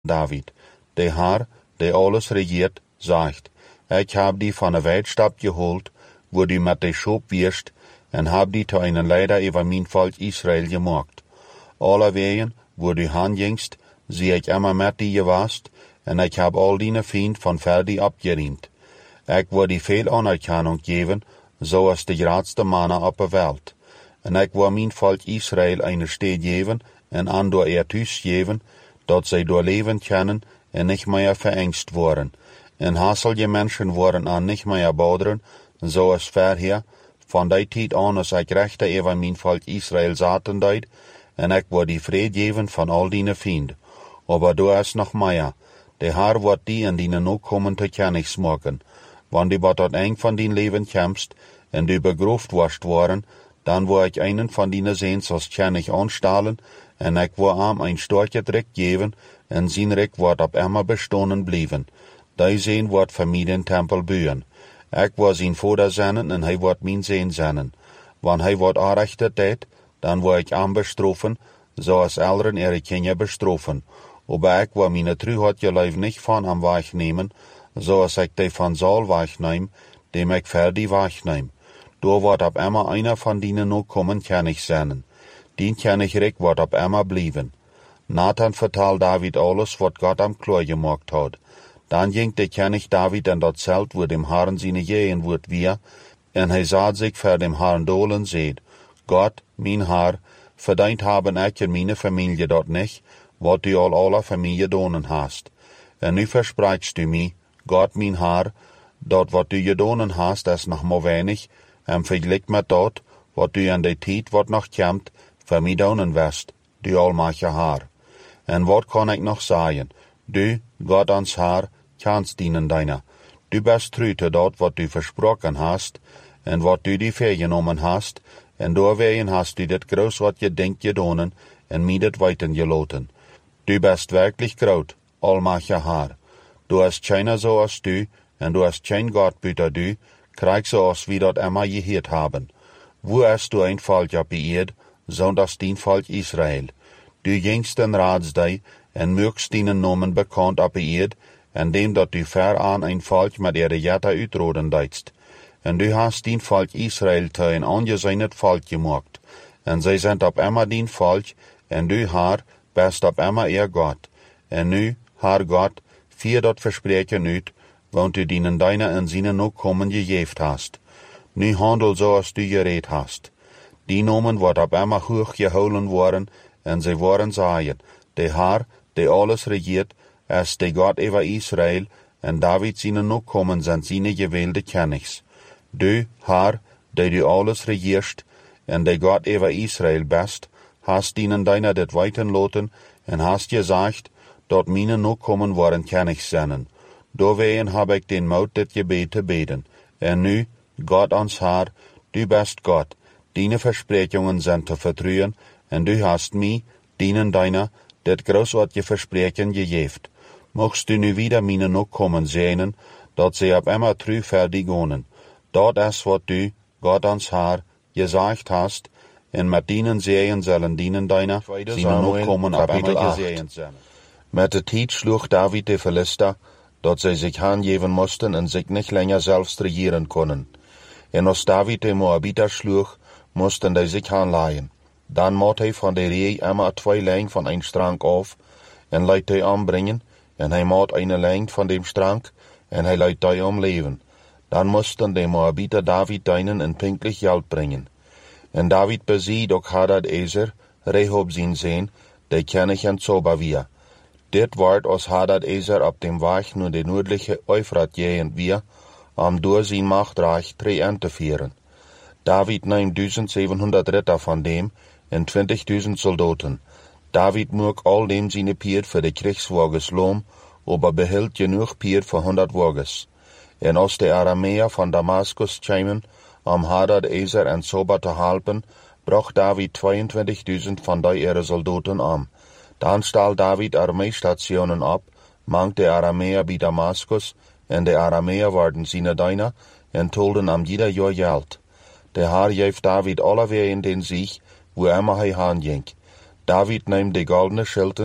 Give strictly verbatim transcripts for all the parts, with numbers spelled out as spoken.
David, de Haar, die alles regiert, zegt, ik heb die van een wijdstap gehoord, wo du met de schop wirst, en heb die tot een leider over mijn volk Israël gemaakt. Alle wegen, wo du hangingst, zie ik immer met die geweest, en ik heb al die vriend van ver die opgeriemd. Ik wil die veel anerkenning geven, zoals de grootste mannen op de wereld. En ik wil mijn volk Israël een steed geven, en aan door er thuis geven, dat zij door leven kunnen en niet meer verengst worden. En hassel je mensen worden aan niet meer bouderen, zoals verheer, van die tijd aan als ik rechter over mijn volk Israël zaten deed, en ik wil die vrede geven van al die vrienden. Maar door is nog meer. De Heer wordt die en die ook komen te kennis maken. Want du tot eng van die leven komst, en du begroefd worst worden, dan wil ik einen van die zeens als kennis aanstellen, en ik wil hem een stortje trek geven, en zijn rek wordt op immer bestonen blijven. Die zeen wordt voor mij den tempel buien. Ik wil zijn vader zijn, en hij wordt mijn zeen zijn. Want hij wordt aanrechter tijd, dan wil ik hem bestroffen, zoals elderen ihre kinderen bestroffen. Maar ik wil mijn truheid je leven niet van hem wegnemen, zoals ik die van Saul wegneem, dem ik ver die wegneem. Door wordt op immer einer van die ook komen kennis zijn. Die kennis rek wordt op immer blijven. Nathan vertelt David alles wat God hem klaar gemaakt had. Dan ging de kennis David in dat zelt waar dem Herren zijn jeen wordt weer, en hij zat zich voor dem Herren dolen zeed, God, mijn Heer, verdiend hebben ik en mijn familie dat niet, wat u al alle familie donen hast. En nu verspreekst u mij, God, mijn Heer, dat wat u gedonen hast is nog maar weinig, en vergelijk met dat, wat u in de tijd wat nog komt, voor mij donen west, du almachtige Heer. En wat kan ik nog zeggen? Du, God ons Heer, kanst dienen deiner. Du best trouw te dat wat u versproken hast, en wat u die vergenomen hast, en doorwegen hast u dit groot wat je denkt gedonen, en mij dit weten geloten. Du best werkelijk groot, almachtige Heer. Du hast keiner zoals du, en du hast geen God buiten du, krijg zoals wie dat immer geheerd hebben. Wo is du een volk op de eerd, zondags dien volk Israël. Du gingst en raadsdij, en mögst dienen nomen bekend op de eerd, en dem dat du ver aan een volk met ihre jetta uitroden deidst. En du hast dien volk Israël te een aangezijnd volk gemaakt, en zij zijn op immer dien volk, en du haar best op immer eer God. En nu, haar God, vier dat verspreken uit, want u dienen deine en zinnen ook komen gegeven hast. Nu handel zoals du gereed hast. Die nomen wordt op immer hoog gehouden worden, en zij worden zeggen, de Heer, die alles regiert, is de God over Israël, en David zinnen ook komen zijn zinnen gewilde kennis. Du, Heer, die du alles regierst, en de God over Israël best, hast dienen deiner dit weten loten, en hast gezegd, dat mijnen ook komen worden kennis zijn. Doorwegen heb ik den moed dit gebed te beden. En nu, God ons Heer, du best God, diene versprekingen zijn te vertrouwen, en du hast mij, dienen deiner, dit groot wat je verspreken gegeven. Mochtst du nu wieder mijnen ook komen zijn, dat zij op immer trouw verdig gaan. Dat is wat du, God ons Heer, gezegd hast, en met dienen zeeën zullen dienen deiner, zinnen ook komen op immer gezegd zijn. Met de tijd sloeg David de Philister, dat zij zich aangeven moesten en zich niet langer zelfs regeren konden. En als David de Moabiter sloeg, moesten die zich aanlaaien. Dan moet hij van de ree immer twee lijn van een strang af, en liet hij aanbrengen, en hij moet een lijn van dem strang, en hij liet hij omleven. Dan moesten de Moabiter David dienen en pinkelijk geld brengen. En David beziet ook Hadad-ezer, Rehob zijn zeen, de kennig en zober weer. Dit wordt als Hadad-ezer op dem weg naar de noordelijke Eufrat gegend weer, om door zijn machtrijk twee aan te vieren. David neemt duizend zevenhonderd ritter van dem en twintigduizend soldaten. David moek al dem zijn pier voor de krigswagens loom, maar behield genoeg pier voor honderd wagens. En als de Arameer van Damascus kwamen om Hadad-ezer en Soba te helpen, bracht David tweeëntwintigduizend van die ihre soldaten aan. Dan stal David armeestationen op, mank de Arameer bij Damascus, en de Arameer werden zijn dienaar en tolden hem ieder jaar geld. De Heer geeft David alle wegen den Sieg, wo immer hij heen ging. David neemt de goldene schilden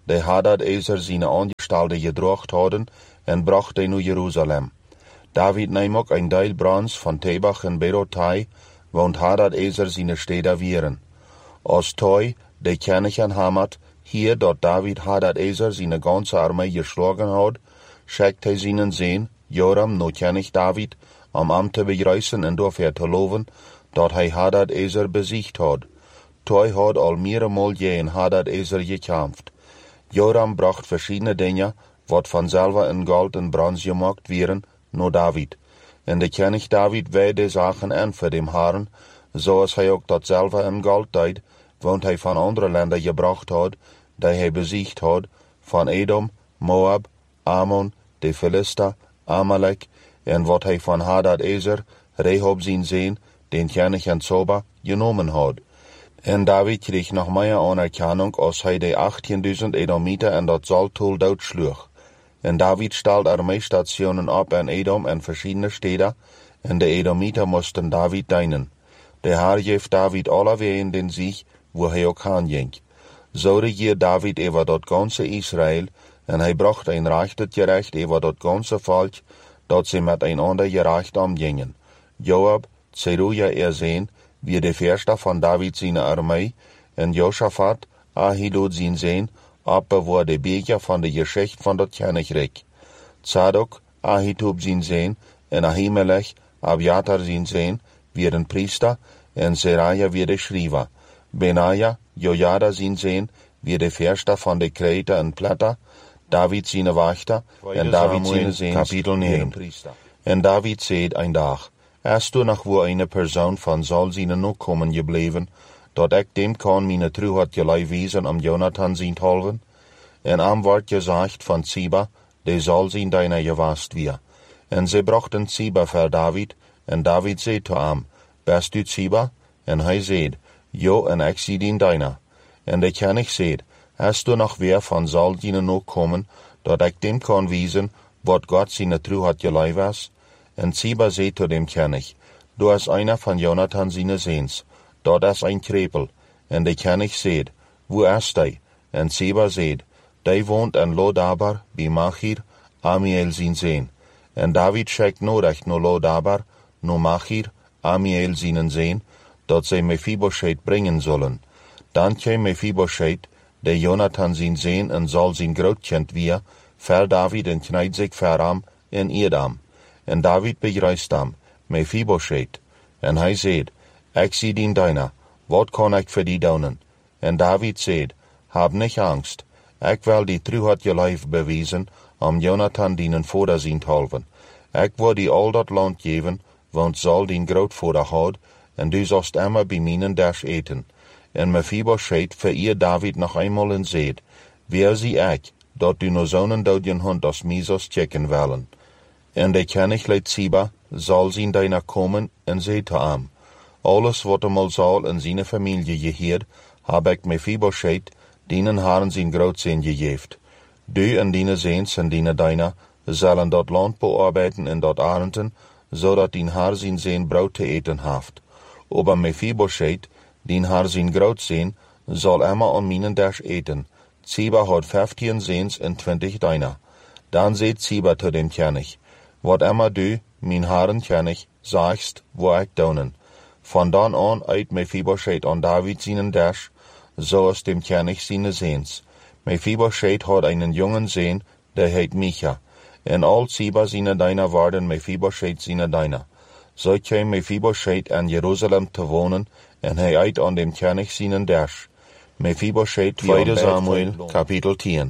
de Hadad-Ezer zijn aangestalde gedroogd hadden en bracht hij naar Jeruzalem. David nam ook een deel brons van Tebach en Berotai, want Hadad-Ezer zijn steden vieren. Als Toi, de kennig aan Hamat, hier dat David Hadad-Ezer zijn ganze armee geslagen had, schickt hij zijn zoon, Joram, naar kennig David, om hem te begrijzen en daarvoor te loven, dat hij Hadad-Ezer besiegt had. Toi had al meermaal tegen Hadad-Ezer gekämpft. Joram bracht verschillende dingen, wat van zilver en goud en brons gemaakt werden, naar David. En de kennig David weet de zaken aan voor dem Herren, zoals hij ook dat zilver en goud deed, want hij van andere landen gebracht had, die hij besiegt had, van Edom, Moab, Ammon, de Philister, Amalek, en wat hij van Hadad-Ezer, Rehob zijn zoon, den kennig en Zoba, genomen had. En David kreeg nog meer anerkennung als hij de achttienduizend Edomiten en dat zaltool doodsloeg. En David stelde armeestationen op in Edom en verschillende steden, en de Edomiten moesten David dienen. De Heer geeft David alleweer den Sieg, wo hij ook heen ging. Zo regeert David over dat ganze Israël, en hij bracht een recht gerecht over dat ganze volk, dat ze met einander gerecht omgingen. Joab, Zeruja er zoon, wie de verste van David zijn armee, en Josaphat, Ahilud zijn zoon, opbewaar de beker van de geschicht van dat koninkrijk. Tzadok, Ahitub zijn zoon, en Ahimelech, Abiatar zijn zoon, werden priester, en Seraja werd schrijver. Benaja, Jojada zijn zoon, weer de verste van de kreten en platter, David zijn wachter, en David zijn zoon, kapitel negen. En David zei een dag, als er nog wel een persoon van zal zijn nakomen gebleven, dat ik dem kan mijn truheid gelei wezen om Jonathan zijn te helpen? En am wordt gezegd van Ziba, de zal zijn deiner gewast weer. En ze brachten Ziba voor David, en David zei te hem, best u Ziba? En hij zei, jo, en ik zie dien deiner. En de kennig zei, als er nog weer van zal zijn nakomen, dat ik dem kan wezen, wat God zijn truheid gelei was? En Ziba zei te dem kennig, du is einer van Jonathan zijn zoons, dat is een krepel. En de kennig zei, wo is hij? En Ziba zei, die woont in Lodabar, bij Machir, Amiel zijn zoon. En David schickt nodig naar Lodabar, naar Machir, Amiel zijn zoon, dat zij Mephibosheth brengen zullen. Dan kwam Mephibosheth, de Jonathan zijn zoon en zal zijn grootkind weer, ver David en knijdt zich voor hem en eert hem. En David begrijst hem, Mephibosheth. En hij zei, ik zie dien deiner, wat kan ik voor die doen? En David zei, heb niet angst, ik wil die truheid je lijf bewijzen, om Jonathan dienen vader zijn te helpen. Ik wil die al dat land geven, want zal dien grootvader had, en du zult immer bij mijn dash eten. En Mephibosheth vereert David nog eenmaal en zei, weer zie ik, dat du naar zo'n doodjen hond als mij zult checken willen. En de kennig leidt Ziba, zal zijn deiner komen, en zei te hem, alles wat hem al zal in zijn familie geheerd, heb ik Mephibosheth, dienen haren zijn grootzoon gegeven. Du en dine zoons en dine deiner zullen dat land bearbeiden en dat arenden, zodat dien haar zijn zoon brood te eten heeft. Aber Mephibosheth, dien haar zijn grootzoon, zal immer aan mijn dash eten. Ziba had vijftien zoons en twintig deiner. Dan zei Ziba te dem kennig, wat immer du, mijn haren kennig, sagst, wo ik doen. Van dan aan uit Mephibosheth aan David zijn dash, zoals dem kennig zijn zoons. Mephibosheth had een jongen zoon, die heet Micha. En al Ziba zijn deiner waren Mephibosheth zijn deiner. Zo kwam Mephibosheth in Jeruzalem te wonen, en hij uit aan dem kennig zijn dash. Mephibosheth, tweede Samuel, kapitel tien.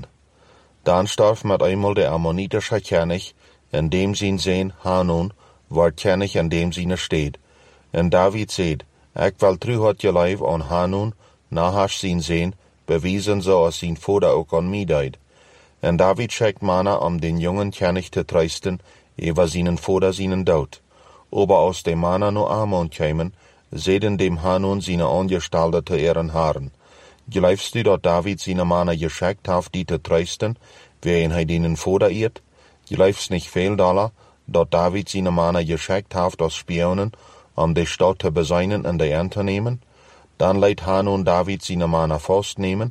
Dan starf met eenmaal de Ammonitische kennig, en dem zijn zoon Hanun, waar kennig en dem zijn steed. En David zei, ik wil truheid je lijf aan Hanun, Nahash zijn zoon, bewijzen zoals zijn vader ook aan mij deed. En David schickt mannen om den jongen kennig te troosten, over zijn vader zijn dood. Aber als de mannen naar Ammon kwamen, zeiden dem Hanun zijn aangestalde te eren haren. Geloofst u dat David zijn mannen geschikt heeft die te troosten, waarin hij den vader eert? Geloofst niet veel dollar, dat David zijn mannen geschikt heeft als spionen, om de stad te bezijnen en de aan te nemen? Dan leidt Hanun David zijn mannen vastnemen,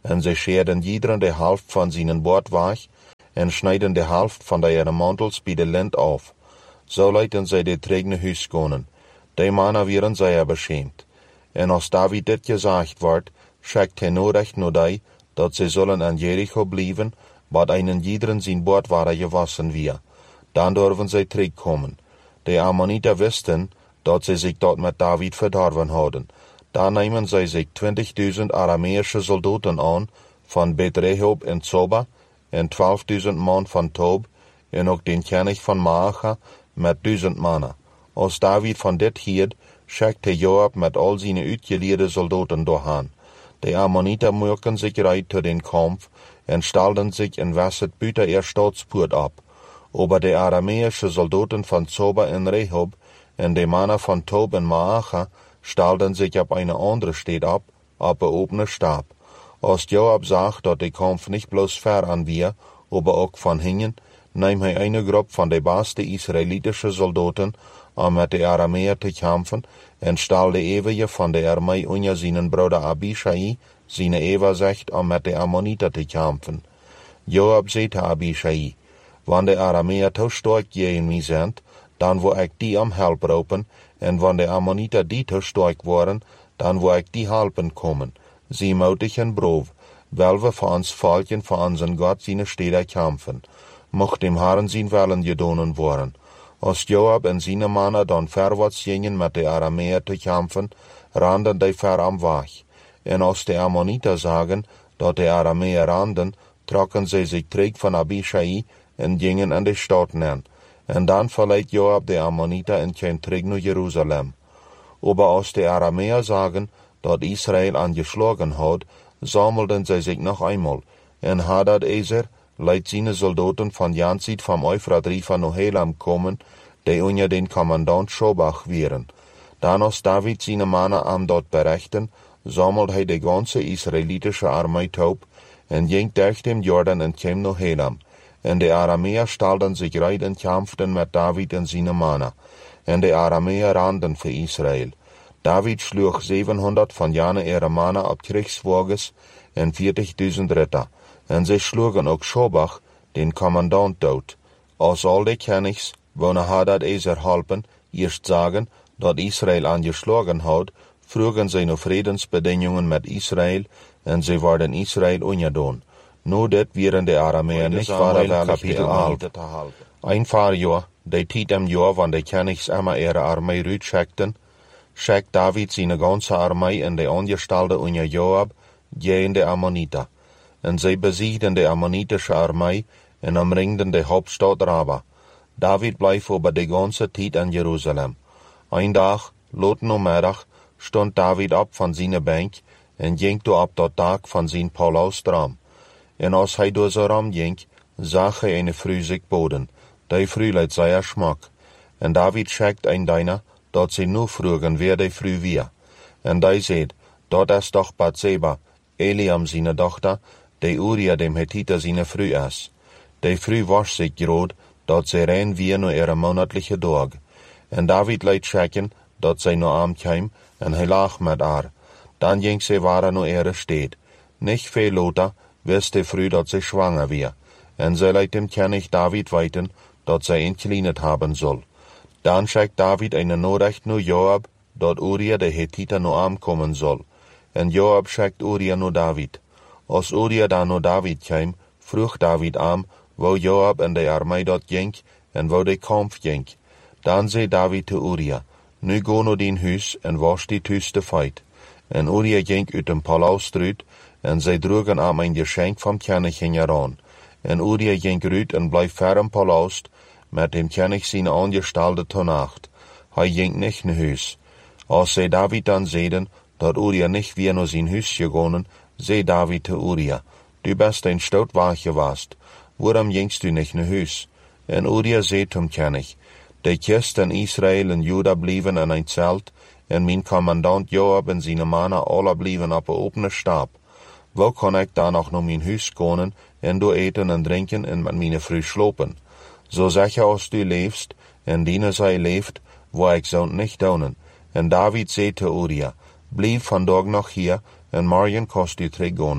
en zij scheerden iederen de helft van zijn bord weg, en snijden de helft van de ere mantels bij de lint af. Zo lieten zij de tregne huis konen. De mannen waren zeer beschaamd. En als David dit gezegd wordt, schickt hij nodig naar die, dat zij zullen aan Jericho blijven, wat einen iederen zijn bord waren gewassen weer. Dan durven zij terugkomen. De Ammonieten wisten dat zij zich dort met David verdorven hadden. Dan nemen zij zich twintigduizend Arameische soldaten aan, van Bet-Rehob en Zoba, en twaalfduizend man van Tob, en ook den koning van Maacha met duizend mannen. Als David van dit hield, schikte Joab met al zijn uitgeleerde soldaten doorheen. De Ammonieten maakten zich rijdt tot den kamp, en stelden zich in Wesset buiten er stadspoort op. Aber de Arameische soldaten van Zoba en Rehob, en de mannen van Tob en Maacha, stelden zich op een andere stad op, op een opene stap. Als Joab zag dat de kamp niet bloos ver aan weer, aber ook van hingen, nam hij een groep van de beste Israëlitische soldaten om met de Arameer te kampen, en stelde eeuwige van de armee onder zijn broeder Abishai, zijn eeuwigheid om met de Ammonieten te kampen. Joab zei te Abishai, wanneer de Arameer te sterk tegen mij zijn, dan wil ik die om help roepen, en wanneer de Ammonieten die te sterk worden, dan wil ik die helpen komen. Zie moedig en brov, wel we voor ons volken voor onze God zijn steden kampen. Mocht dem Herren zijn willen gedonen worden. Als Joab en zijn mannen dan verwaarts gingen met de Arameer te kampen, randen die ver am weg. En als de Ammonieten zagen dat de Arameer randen, trokken zij zich terug van Abishai en gingen in de stad neer. En dan verliet Joab de Ammonieten en kwam terug naar Jeruzalem. Aber als de Arameer zagen dat Israël aangeslagen had, zamelden zij zich nog eenmaal. En Hadad-Ezer liet zijn soldaten van Jansit van Eufrat-Riva naar Helam komen, die onder den commandant Shobach waren. Dan als David zijn mannen aan dat berichten, zamelde hij de ganze Israëlitische armee op, en ging durch dem Jordan en kwam naar Helam. En de Arameer stelden zich rijdt en kampften met David en zijn mannen. En de Arameer randen voor Israël. David sloeg zevenhonderd van jane ere mannen op krigswagens en veertigduizend ritter. En zij sloegen ook Shobach, den commandant, dood. Als al de kenigs, wonen Hadad-Ezer helpen, eerst zagen dat Israël aangeslagen had, vroegen zij naar vredensbedingingen met Israël, en zij werden Israël onderdoen. Nu dit waren de Arameer niet vaarwillig te helpen. Een paar jaar, de tijd am jaar van de kenigs immer ere armee uitschikten, schikt David zijn ganze armee en de angestelde onder Joab tegen de Ammonieten. En zij besiegden de Ammonitische armee en omringden de hoofdstad Raba. David bleef over de ganze tijd in Jeruzalem. Een dag, laat namiddag, stond David op van zijn bank en ging door op dat dak van zijn palausraam. En als hij door zijn raam ging, zag hij een vrouw zich boden. Die vrouw leed zeer smak. En David schikt een diener, dat ze nu vroegen wie die vrouw weer. En die zei, dat is toch Bathseba, Eliam zijn dochter, die Uria dem Hethiter zijn vrouw is. Die vrouw was zich groot, dat zij rein weer naar ihre monatliche dag. En David liet schikken, dat zij naar hem kwam, en hij lag met haar. Dan ging zij waren naar ihre stad. Niet veel later wist de vrouw dat zij zwanger weer. En zij liet dem König David weten, dat zij entkleinet hebben zal. Dan schikt David een nodig naar Joab, dat Uria de Hethiter naar hem komen zal. En Joab schikt Uria naar David. Als Uria dan naar David kwam, vroeg David aan, waar Joab en de armee dat ging, en waar de kamp ging. Dan zei David te Uria, nu ga naar din huis en was die thuis te feit. En Uria ging uit een palaus eruit, en zij droegen aan een geschenk van König heran. En Uria ging eruit en bleef ver in palaus, met dem König zijn angestelde te nacht. Hij ging niet naar huis. Als zij David dan zeiden, dat Uria niet weer naar zijn huis gegaan, zei David te Uria, du bist een stout weg geweest, waarom gingst du niet naar huis? En Uria zei zum König, de kist in Israël en Juda blijven in een zelt, en mijn commandant Joab en zijn mannen alle blijven op een opene stap. Waar kan ik dan nog naar mijn huis gaan en door eten en drinken en met mijn vrouw slopen? Zo zeg je als du leefst, en diene zij leeft, waar ik zou niet doen. En David zei te Uria, blijf vandaag nog hier, en morgen kost u teruggaan.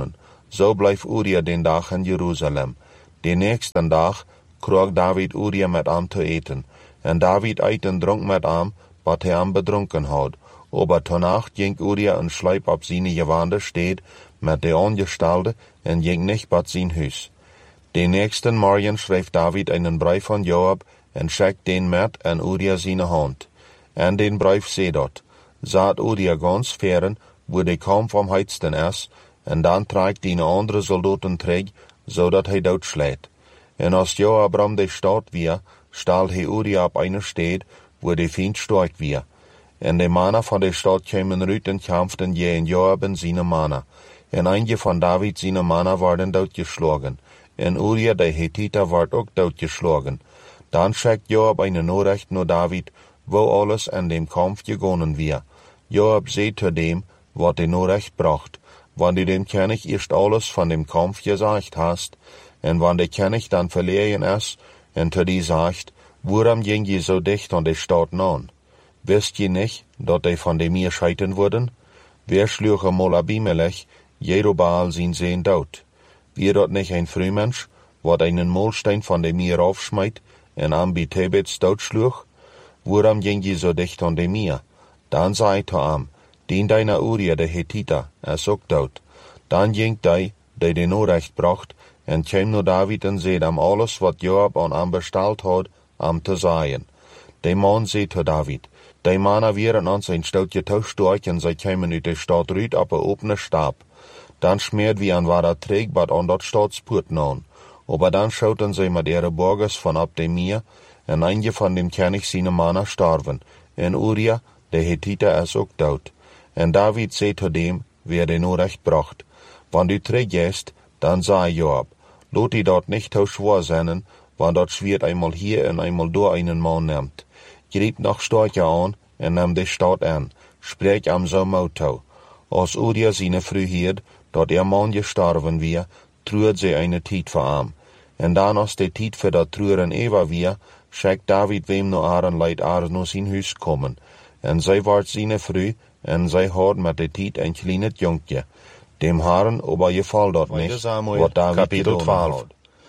So bleef Uria den Dag in Jeruzalem. Den nächsten Dag kroeg David Uria met am te eten. En David eit en dronk met am, wat hij am bedronken had. Aber tonnacht ging Uria en sluip op zijn gewande steed, met de ongestalde, en ging nicht bat zijn huis. Den nächsten Morgen schreef David einen Brief van Joab, en schickt den met en Uria zijn hand. En den Brief zei dat, zat Uria ganz fern, wo de kaum vom heitsten is, en dan tragt die andere soldaten terug, zodat hij dood sleet. En als Joab ram de stad weer, staal hij Uria op eine steed, wo de Feind stark weer. En de mannen van de stad kwamen uit en kampften je en Joab en zijn mannen. En einige van David zijn mannen werden doodgeslagen. En Uria de Hethiter werd ook doodgeslagen. Dan schickt Joab eine Nachricht naar David, wo alles in dem Kampf gegangen weer. Joab zei zu dem, wat de Nachricht bracht, wann du dem König erst alles von dem Kampf gesagt hast, en wann der König dann verlegen ist, en zu die sagt, warum ging je so dicht an de Stadt an? Wisst je nicht, dat die von dem mir scheiden wurden? Wer schlug einmal Abimelech, Jerubbaal sein Sehen dood? Wie dort nicht ein Frühmensch, wat einen Molstein von dem mir aufschmeit, en Ambi Tebets dood schlug? Warum ging je so dicht an dem mir? Dann sei to am, den deiner Uria de Hethiter, is ook dood. Dan ging die, die de Nachricht bracht, en kwam naar David en zei am alles wat Joab aan am besteld had, am te zeggen. De man zei te David, de mannen waren aan zijn stoutje touwstork en zij kwamen uit de stad uit op een opene stap. Dan smeert wie an waar trägbad aan dat stadspoort aan. Aber dan schauten zij met ihre borgers van op de meer, en einige van dem König seine mannen starven, en Uria, de Hethiter, is ook dood. En David zei te dem, wer de Nachricht bracht, wann du trägst, dann sei Joab, lot die dort nicht so schwor seinen, wann dort schwert einmal hier und einmal da einen Mann nimmt. Grieb noch stärker an und nahm die Stadt an, sprech am so Motto. Als Uria seine Früh hiert, dort ihr Mann gestorben wir, truert sie eine Tiet für am. Und dann als die Tiet für dat Truren Eva wir, schickt David wem no aren Leid ar no sein Hus kommen. Und zij ward seine Früh, und zij had met de Tiet ein kleines Jungje. Dem Haaren aber gefällt dort nicht, wat David Kapitel twaalf.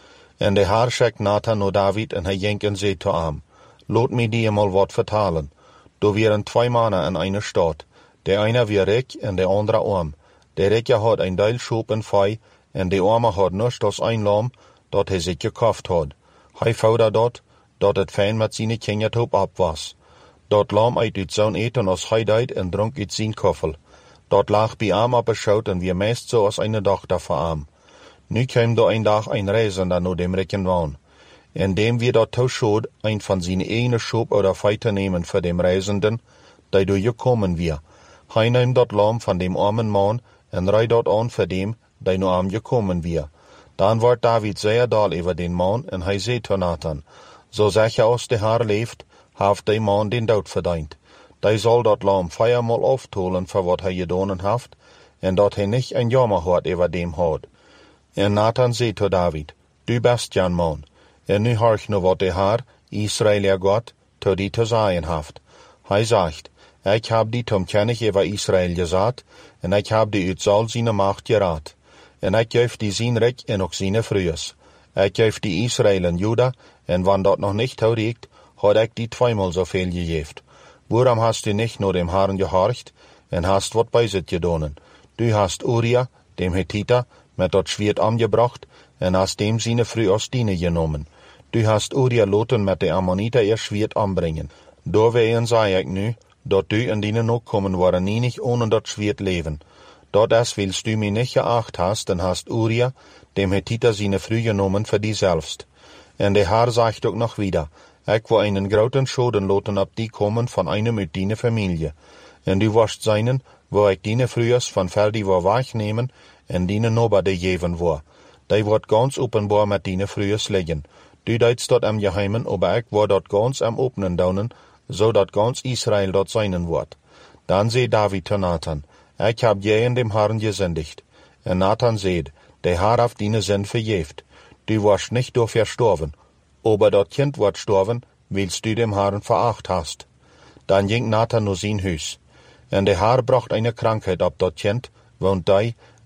En de Haar schickt Nathan no David en hij jenken zei to am, lot me die mal wat vertalen. Do wären zwei Männer in einer Stadt, der eine wie reck en der andere arm. Der Recke hat ein Teil Schop en Fei, en der Arme hat nichts als ein Lamm, dat hij sich gekauft hat. Hij fordert dort, dat het fein met seine Kindertop ab was. Dat Lamm uit uit zo'n eten als hij deed en dronk uit zijn koffel. Dort lag bij am abgeschaut en wie meest so als eine Tochter voor am. Nu kwam da ein Tag ein Reisender no dem Recken waan. En dem wir dort tauschod, ein von seine eigene Schop oder Feite nehmen für dem Reisenden, der du gekommen wir. Hij nahm dort Lamm von dem armen Mann en rei dort an für dem, der no am gekommen wir. Dann ward David sehr dal über den Mann en hij zei to Nathan, so sicher aus de Haar leeft, haft de Mann den Dood verdient. Die soll dat Lamm viermal auftolen für wat hij gedonen haft, en dat hij nicht ein Jammer hat über dem hat. En Nathan zei to David, du bist jan man, en nu horch nu wat de Haar, Israëlier Gott, to die te sagen haft. Hij sagt, ich hab die zum König über Israel gesagt, en ich hab die uit zal seine Macht geraad. En ich geef die zijn Recht en ook seine Frühes. Ich geef die Israel en Juda, en wann dat noch nicht riekt, hat ich die zweimal so viel gegeft. Warum hast du nicht nur dem Herrn gehorcht, en hast wat bei sit gedonen? Du hast Uria, dem Hethiter, mit dat Schwert angebracht, en hast dem seine Früh aus Diene genommen. Du hast Uria loten mit de Ammoniter ihr Schwert anbringen. Doorwegen sei ich nu, dat du in dienen noch kommen waren nie nicht ohne dat Schwert leben. Dort das willst du mir nicht geacht hast, dann hast Uria, dem Hethiter seine Früh genommen für die selbst. En der Herr sagt auch noch wieder, ich will einen großen Schoden loten ab die kommen von einem mit deiner Familie. En du wirst seinen, wo ich deine Frühers von Ferdi war wegnehmen, en deine Nober de jeven war. Die wird ganz offenbar mit deine Frühers liegen. Du deitst dort am Geheimen, aber ich war dort ganz am Openen daunen, so dat ganz Israel dort seinen wird. Dann seh David zu Nathan, ich hab je in dem Herrn gesündigt. En Nathan seht, der Herr auf deine Sinn verjeft. Du warst nicht durch verstorben, aber dat Kind wird storben, weilst du dem Herrn veracht hast. Dann ging Nathan nur sein Hus. En der Herr bracht eine Krankheit ab dat Kind, wohnt die,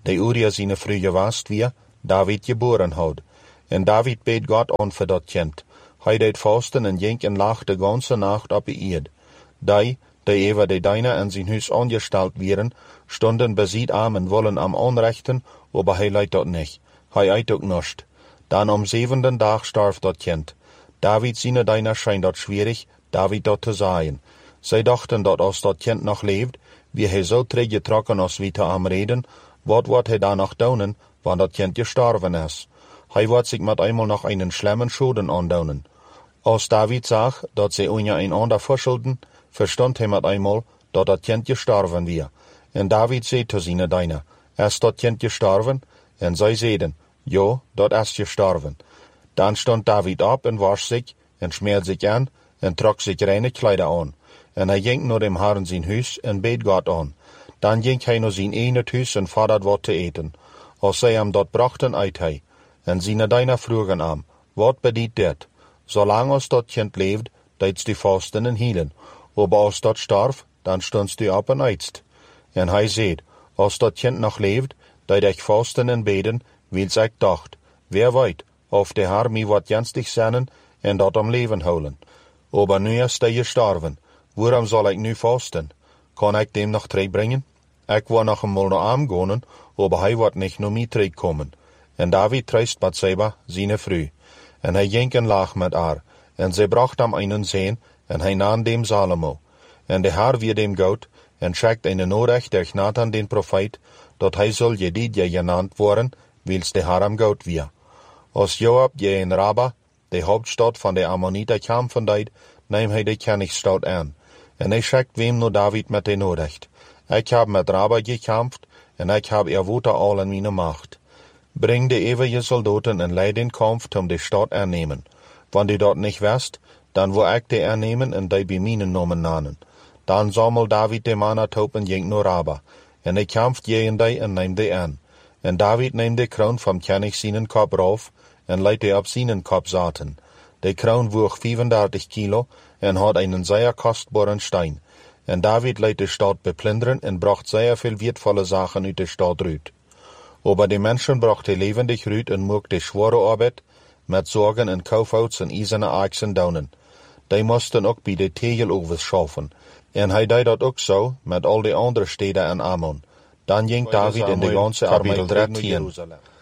de Uria zijn vrouw was wie David geboren had. En David beet God aan voor dat kind. Hij deed vasten en ging en lag de ganze nacht op de eerd. Die, die even de Diener en zijn huis aangesteld werden, stonden beziet aan en willen am aanrechten, aber hij leidt dat niet. Hij eet ook niets. Dan am zevenden dag starf dat kind. David zijn Diener schijnt dat schwierig, David dat te zeggen. Zij dachten dat als dat kind nog leeft, wie hij zo teruggetrokken als wie te am reden, wat wordt hij dan nog doen, wanneer dat kind gestorven is? Hij wordt zich met eenmaal nog een slimmen schulden aandoen. Als David zag dat zij onder een ander verschulden, verstond hij met eenmaal dat dat kind gestorven weer. En David zei te zijn Diener, is dat kind gestorven? En zij zeiden, ja, dat is gestorven. Dan stond David op en was zich, en smeerde zich aan, en trok zich reine kleider aan. En hij ging naar dem Herren zijn huis en beet God aan. Dan ging hij naar zijn ene huis en vorderde wat te eten. Als zij hem dat brachten, eet hij. En zijn Diener vroegen hem, wat bedient dit? Zolang als dat kind leeft, deedst u vasten en hielen. Aber als dat starf, dan stondst u op en eetst. En hij zei, als dat kind nog leeft, deed ik vasten en beden, wils ik dacht, wer weet, of de Heer mij wat jenstig zenden en dat om leven houden. Aber nu is hij gestorven, waarom zal ik nu vasten? Kan ik dem nog terugbrengen? Ik wil nog eenmaal naar hem gaan, aber hij wordt niet naar mij terugkomen. En David troost Bathseba, zijn vrouw. En hij ging en lag met haar. En zij bracht hem einen zoon, en hij nam dem Salomo. En de Heer weer dem goed, en schickt een nodig durch Nathan den profeet, dat hij zal Jedidja genaamd worden, wils de Heer hem goed weer. Als Joab je in Rabba, de hoofdstad van de Ammonieten kampen deed, neem hij de koningsstad aan. En hij schikt wem naar David met de nodig. Ik heb met Rabba gekampt, en ik heb erwoten al in mijn macht. Breng de eeuwige soldaten en leid den kamp om de stad aannemen. Wanneer die dat niet wist, dan wil ik de aannemen en die bij mijn namen nanen. Dan zamel David de mannen op en ging naar Rabba. En hij kampt tegen die en neemt die aan. En David neemt de kroon van koning zijn kop af en leidt die op zijn kop zaten. De kroon woog vijfendertig kilo en had een zeer kostbare steen. En David leidt de stad beplunderen en bracht zeer veel wertvolle zaken uit de stad uit. Aber de mensen brachten levendig uit en maakten zware arbeid, met zorgen en koufouts en ijzerne aksen donen. Die moesten ook bij de tegelovens schaffen. En hij deed dat ook zo met al de andere steden en Ammon. Dan ging David in de ganse armee dertien.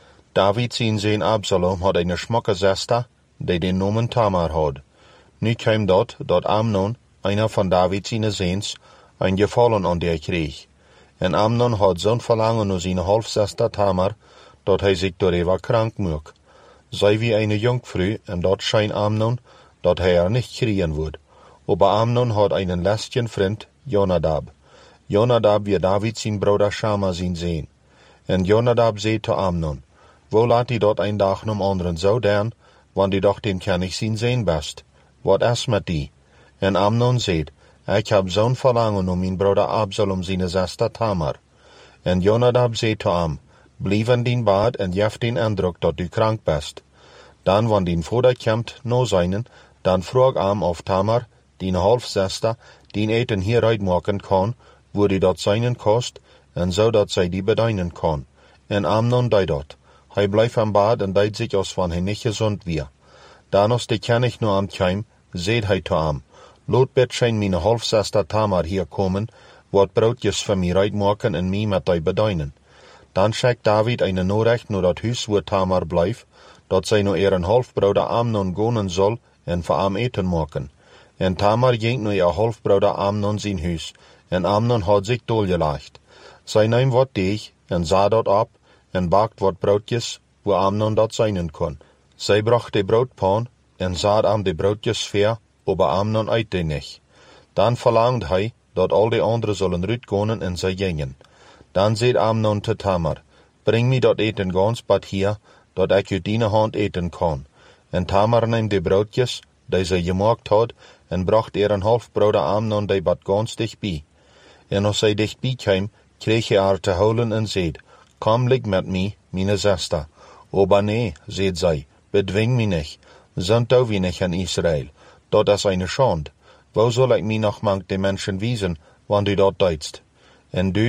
David zijn zoon Absalom had een smokke zester, die de naam Tamar had. Nu kwam dat, dat Amnon, einer van David zijn zoons, een gevallen aan die kreeg. En Amnon had zo'n verlangen naar zijn halfzuster Tamar, dat hij zich daarover krank maakte. Zij wie een jonkvrouw, en dat schijnt Amnon, dat hij er niet kriegen wordt. Aber Amnon had een lesjen vriend, Jonadab. Jonadab wie David zijn broeder Shama zijn zoon. En Jonadab zei te Amnon, wo laat hij dat een dag om anderen zo doen, want die dacht den kan ik zijn zoon best. Wat is met die? En Amnon zei, ik heb zo'n verlangen om mijn broeder Absalom zijn zuster Tamar. En Jonadab zei te hem, blijf in dien bad en geef den indruk dat u krank bent. Dan, wanneer dien vader komt na zijnen, dan vroeg hem of Tamar, dien halfzuster, dien eten hieruit maken kan, wo die dat zijnen kost, en zodat zij die bedienen kan. En Amnon deed dat. Hij bleef in bad en deed zich als van hij niet gezond weer. Dan als de koning naar hem kwam, zei hij te hem, laat betschijn mijn halfzuster Tamar hier komen, wat broodjes voor mij uitmaken en mij met die bedienen. Dan schikt David een nodig naar dat huis waar Tamar blijft, dat zij naar ihren halfbroeder Amnon gaan zal en voor hem eten maken. En Tamar ging naar haar halfbroeder Amnon zijn huis, en Amnon had zich doorgelegd. Zij neemt wat deeg en zaa dat op, en bakt wat broodjes, waar Amnon dat zijnen kon. Zij bracht de broodpan, en zaad aan de broodjes ver, aber Amnon eet die niet. Dan verlangde hij, dat al de anderen zullen uitgaan en zij gingen. Dan zei Amnon te Tamar, breng mij dat eten gans bad hier, dat ik uit die hand eten kan. En Tamar neemt de broodjes, die zij gemaakt had, en bracht er een halfbroeder Amnon die bad gans dichtbij. En als zij dichtbij kwam, kreeg hij haar te houden en zei, kom lig met mij, mijn zuster. Aber nee, zei zij, bedwing mij niet, zond doe wie niet in Israël. Dat is een schande. Wo zal ik mij nog mank de mensen wijzen, want u dat deedst? En du,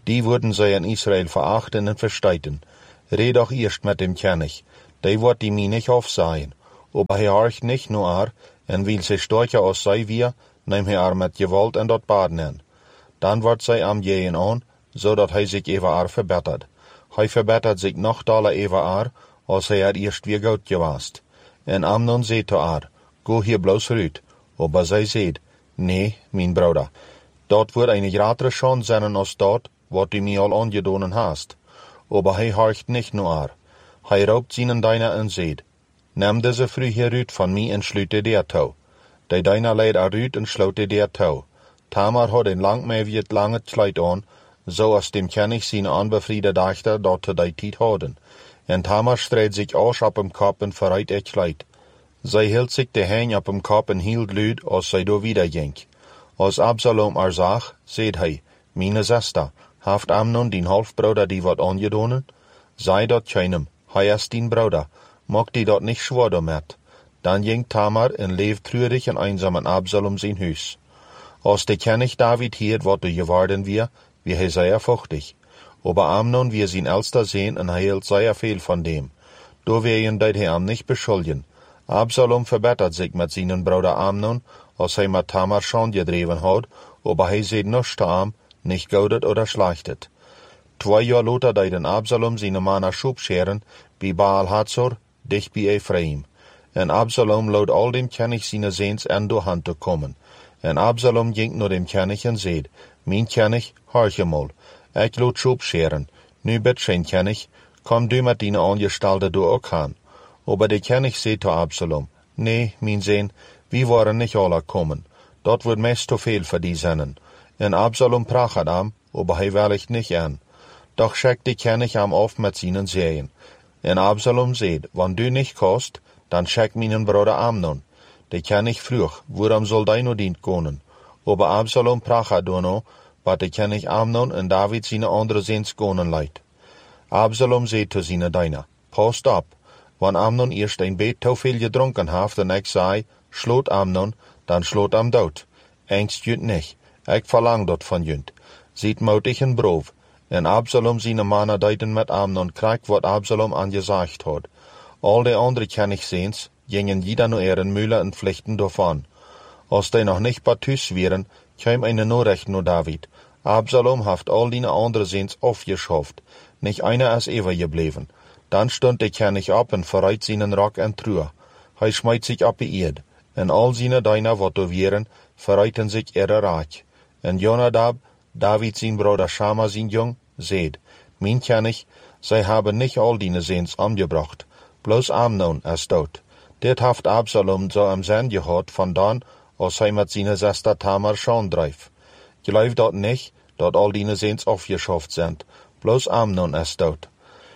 Die würden sie in Israel verachten und versteiten. Red doch erst mit dem König, die wird die mir nicht aufsehen. Aber er horcht nicht nur ar, en will sich stärker aus sei wir, nehm er ar mit Gewalt en dort baden. Dann wird sei am jehen an, so dat hij sich ewa ar verbessert. Hij verbessert sich noch daler ewa ar, als hij er erst wie gut gewast. En Amnon seht to ar, go hier bloß rüt. Aber zij seht, nee, mein Bruder, dort wird eine gratere Chance sein als dort, wat du mir all angedonen hast. Aber hij horcht nicht nur ar. Hij raubt seinen deiner en seht, nimm diese Früh hier rüt von mir en schlüte der Tau. Die deiner leid ar rüt en schlute der Tau. Tamar hat ein lang mehr wie lange Kleid an, so als dem König seine anbefriede Dachter dort zu der Zeit hatten. En Tamar streht sich aus ab dem Kopf und verreit ihr Kleid. Zij hield sich de Hänge ab dem Kopf und hielt lüd, als zij do wieder ging. Als Absalom er zag, seht hij, meine Schwester, haft Amnon den Halfbruder die wat angedonen? Sei dort keinem, hij ist din Bruder, mag die dort nicht schwor damit. Dann ging Tamar en leef treurig en einsam in Absalom sein Hus. Als de König David hiert, wat du geworden wir, wie hij sehr fuchtig. Aber Amnon wir sein Älster sehen en hij hielt sehr viel von dem. Do wir ihn deit hem nicht beschuldigen. Absalom verbessert sich mit seinen Bruder Amnon, als hij mit Tamar schon gedreven hat, aber hij seht nichts am, nicht gaudet oder schlechtet. Zwei Jahr later deiden Absalom seine Männer Schubscheren, bei Baal Hazor, dicht bei Ephraim. En Absalom laut all dem König seine Sehns an durch Hand zu kommen. En Absalom ging nur dem König und seht, mein König, horche mal, ich laut Schubscheren, nu bitteschön König, komm du mit deine Angestellte du auch an. Aber der König seht zu Absalom, nee, mein Sohn, wir wollen nicht alle kommen. Dort wird meist zu viel für die Sennen. En Absalom prachet am, aber hij willigt nicht an. Doch schickt der König am auf mit seinen Sehen. En Absalom seht, wann du nicht kost, dann schick meinen Bruder Amnon. Der König frug, worum soll dein dient gehen? Aber Absalom prachet dono, wat der König Amnon en David seine andere Sehns gehen leid. Absalom seht zu seine Deiner, passt ab. Wann Amnon erst ein Bet zu viel getrunken haft und ich sei, schlot Amnon, dann schlot am Dood. Engst jünt nicht, ich verlang dort von jünt. Sieht mautig en Brov. En Absalom seine Männer deuten mit Amnon krieg, wat Absalom angesagt hat. All die andere Königsehns gingen jeder nur ihren Müller und Pflichten davon. Als die noch nicht partus wären, kam eine Nachricht nur David. Absalom haft all die andere Sehns aufgeschafft. Nicht einer ist ever geblieben. Dann stund der König ab und verreit seinen Rock en Truhe. Hij schmeit sich ab die Erd. En all seine Deiner, wat do wären, verreiten sich ihre Rat. En Jonadab, David sein Bruder Schama sein Jung, seht, mein König, sie haben nicht all die Sehns umgebracht. Bloß Amnon ist tot. Dit haft Absalom so am Sinn gehört, von dann, als hij mit seiner Schwester Tamar schon dreif. Glaub dort nicht, dort all die Sehns aufgeschafft sind. Bloß Amnon ist tot.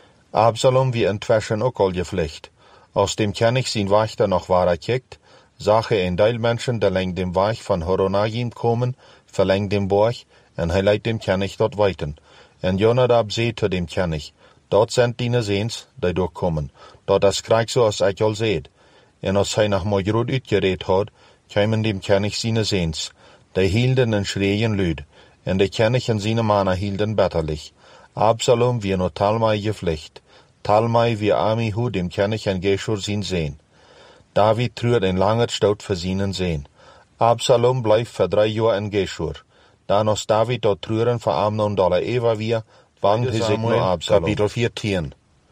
Absalom wie inzwischen auch all gepflicht. Als dem König sein Wächter noch war kickt, sah er ein Teil Menschen, der längs dem Weg von Horonagim kommen, verlängt dem Borg, en hij leidt dem König dort weiten. En Jonadab seht zu dem König, dort sind die Sehns, die durchkommen, dort das Krieg so, als ich all seht. En als hij nach Mojrud uitgeredet hat, kamen dem König seine Sehns, die hielden en schreien lüd, en der König en seine Männer hielden betterlich. Absalom wie nur Talmai gepflicht, Talmai wie Amihu dem König en Geshur sein Sehn. David trürt ein langer Staut für seinen Sehn. Absalom bleibt für drei Jahre in Geshur. Dann als David dort trüren für Amnon dollar Eva wir, wangt er sich nur Absalom. Kapitel vierzehn.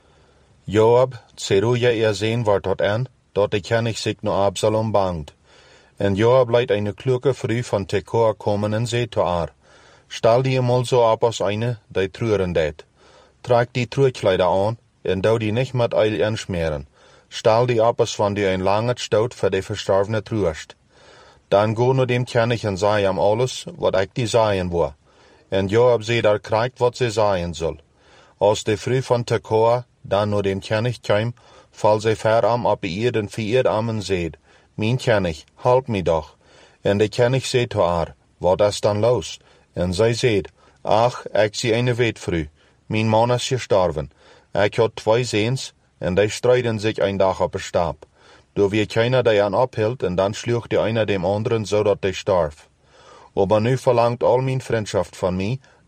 Joab, Zeruja ihr Sehn war dort an, dort der König sich nur Absalom bangt. En Joab leidt eine kluge Früh von Tekoa kommen en seht zu ar. Stell die mal so ab als eine, die trüren det. Trag die Trügkleider an, en dau die nicht mit Eil anschmieren. Stell die ab, als wenn du ein langer Staut für die Verstorbene trüst. Dann go nur dem König und sei am alles, wat ich die sagen wo. En Joab seht er kriegt, wat sie sagen soll. Als die Früh von Tekoa, dann nur dem König kam, fall sie veram ab ihr den vier Ammen seht. Mein König, halt mi doch. En der König seht zu ar, wat ist dann los? En zij seht, ach, ich sie eine Wet früh. Mein Mann ist gestorben. Ich hat zwei Sehns, en die streiten sich ein Tag auf den Stab. Do wie keiner der an abhielt, en dann schlucht der einer dem anderen, so dat der starb. Aber nu verlangt all mein Freundschaft von mir,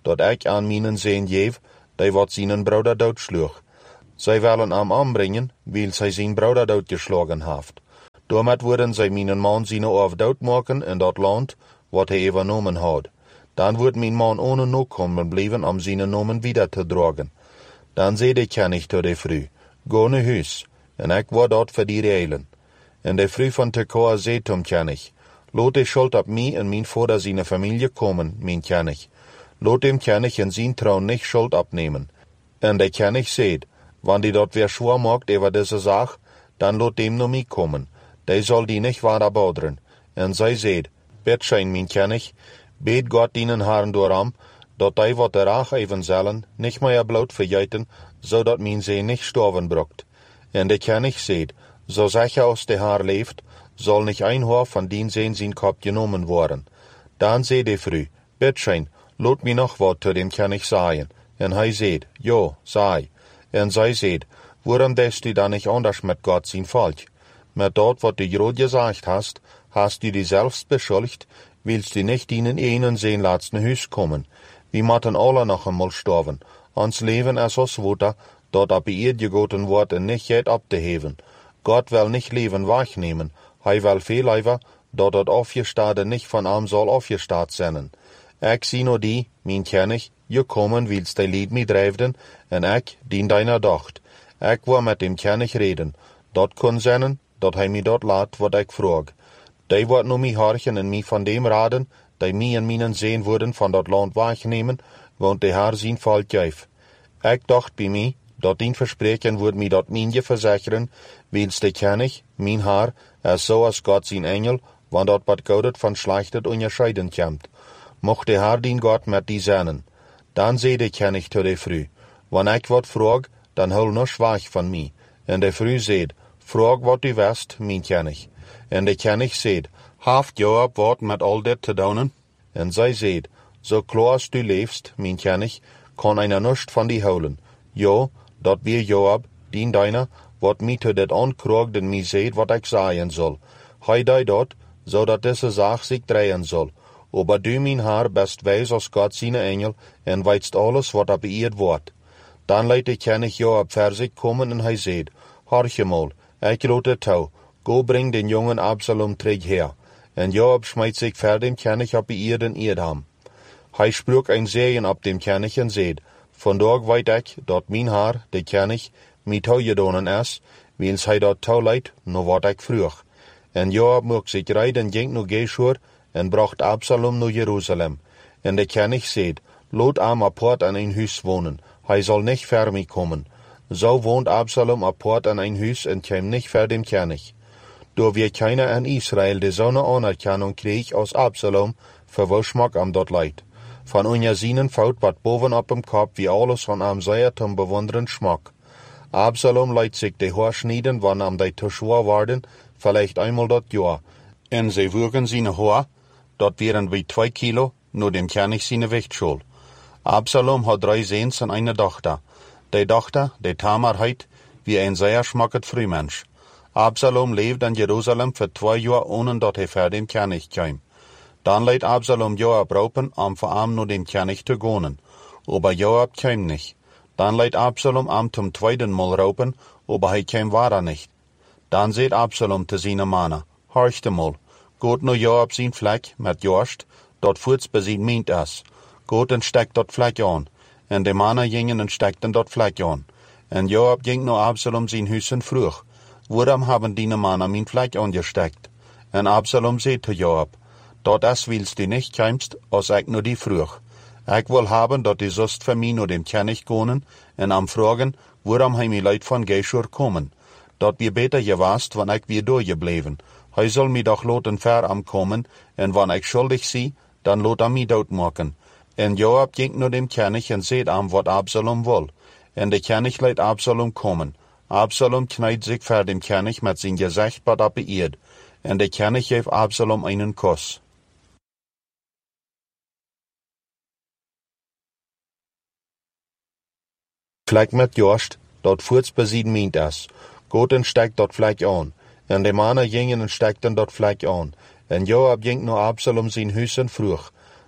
dat ik aan mijn zeen geef, die wat zijn broeder doodsloeg. Zij willen hem aanbrengen, weil zij zijn broeder doodgeslagen heeft. Daarmee worden zij mijn man zijn of doodmaken in dat land, wat hij overnomen had. Dan wordt mijn man ohne nakomen blijven om zijn namen wieder te dragen. Dan zei de König tot de vrouw, ga naar huis, en ik word dort voor die reilen. En de vrouw van Tekoa zei zum König, laat de schuld op mij en mijn vader zijn familie komen, mijn König. Laat dem König in zijn trouw nicht schuld opnemen. En de König zei, wanneer die dort weer schwaar maakt over deze zaak, dan laat dem naar mij komen. Die zal die nicht weiter bouderen. En zij zei, bet schijn, mijn König, bet Gott dienen Herren dooram, dat die wat de raag even zullen, nicht meer bloot verjuiten, zodat mijn zee nicht sterven brukt. En de König zei, so sicher als de Herr leeft, zal nicht ein Haar van dien zeen zijn kop genomen worden. Dan zei de vrouw, bitteschön, laat mij nog wat zu dem König sagen. En hij zei, ja, sei. En zij zei, waarom denkst du dan nicht anders mit Gott sein Volk? Mit dort, wat du gerade gesagt hast, hast du dich selbst beschuldigt, willst du nicht ihnen einen sehen lassen Hus kommen. Wir müssen alle noch einmal sterben. Ons Leben ist aus Water, dort ab ihr gegoten wird und nicht jet abzuheben. Gott will nicht Leben wegnehmen, hij will viel lieber, dat het aufgestade nicht von ihm soll aufgestad sein. Ich zie nur die, mein König, gekommen willst de Lied mit drijven, en ich dien deiner Docht. Ich wil mit dem König reden, dat kon zijn, dat hij mij dat laat, wat ik vroeg. Die wordt nu mij horchen en mij van dem raden, die mij en mijn zeen worden van dat land wegnemen, want de Herr zijn volk geef. Ik dacht bij mij, dat dien verspreken wordt mij dat mijnje verzekeren, wils de König, mijn Herr, is zo als Gott zijn engel, want dat wat goudet van slechtet onderscheiden komt. Mocht de Herr dien Gott met die zennen. Dan zei de König tot de vrouw, wanneer ik wat vroeg, dan hul nog weg van mij. En de vrouw zei, vroeg wat u wist, mijn König. En de König zei, haft Joab wat met al dit te doen? En zij zei, zo klaar als du leefst, mijn König, kan einer nichts van die houden. Ja, dat weer Joab, dien deiner, wat mij tot dit aankroegt en mij zei wat ik zeggen zal. Hij deed dat, zodat deze zaak zich draaien zal. Aber du, mein Herr, bist weis als Gott seine Engel, en weißt alles, wat er beirrt wordt. Dan leidt de König Joab ver zich komen en hij zei, horche mal, ik roet het touw, go bring den jongen Absalom terug her. En Joab smijt zich ver dem König op beirrden Eerdam. Hij sprak een zegen op dem König en zei, vandaag weet ik, dat mijn Herr, de König, mij touw gedonen is, wils hij dat touw leidt, no wat ik vroeg. En Joab mocht zich rijden ging naar Geshur, en bracht Absalom naar Jeruzalem. En de König zei, laat hem apart aan een huis wonen, hij zal niet ver mij komen. Zo woont Absalom apart aan een huis en kwam niet ver dem König. Door wie keiner in Israël de zo'n anerkennung kreeg als Absalom, voor wat smak am dat leid. Van onder zijn fout wat bovenop hem kop wie alles van am zeer te bewonderen smak. Absalom leidt zich de haar schneiden, wanneer am die te schwaar worden, vielleicht einmal dat jaar. En ze wogen zijn haar, dat wären wie zwei Kilo, nur dem König seine Wächtschul. Absalom hat drei Sehns und eine Tochter. Die Tochter, die Tamar heit, wie ein sehr schmacket Frühmensch. Absalom lebt in Jerusalem für zwei Jahre, ohne dass er vor dem König kam. Dann leidt Absalom Joab raupen, um vor ihm nur dem König zu gehen. Aber Joab kam nicht. Dann leidt Absalom am zum zweiten Mal raupen, aber er kam weiter nicht. Dann seht Absalom zu seiner Mann, horchte mal, Gott no Joab sein Fleck mit Jorst, dort voorts bei sein meint es. Gott en steckt dort Fleck an. En de Männer gingen en steckten dort Fleck an. En Joab ging no Absalom sein Hüssen vroeg. Warum haben die Männer mein Fleck angesteckt? En Absalom zei zu Joab, dort es willst du nicht keimst, als ich nur die vroeg. Ich will haben, dat die sost für mich nur dem König gehen, en am fragen, warum hij mij Leute von Geshur kommen. Dat wir beter gewast, wann ich wir durchgebleven. Hij soll mich doch loten ver am kommen, en wann ich schuldig sie, dann lot er mich doodmaken. En Joab ging nur dem König en seht am, wat Absalom will. En de König leidt Absalom kommen. Absalom kneit sich vor dem König mit sein Gesicht bad ab beirrt. En de König geeft Absalom einen Kuss. Fleck mit Jorst, dort voorts besieden meint es. Gott en steckt dort Fleck an. En de Männer gingen en steckten dort Fleck an. En Joab ging nur Absalom sein Hüssen vroeg.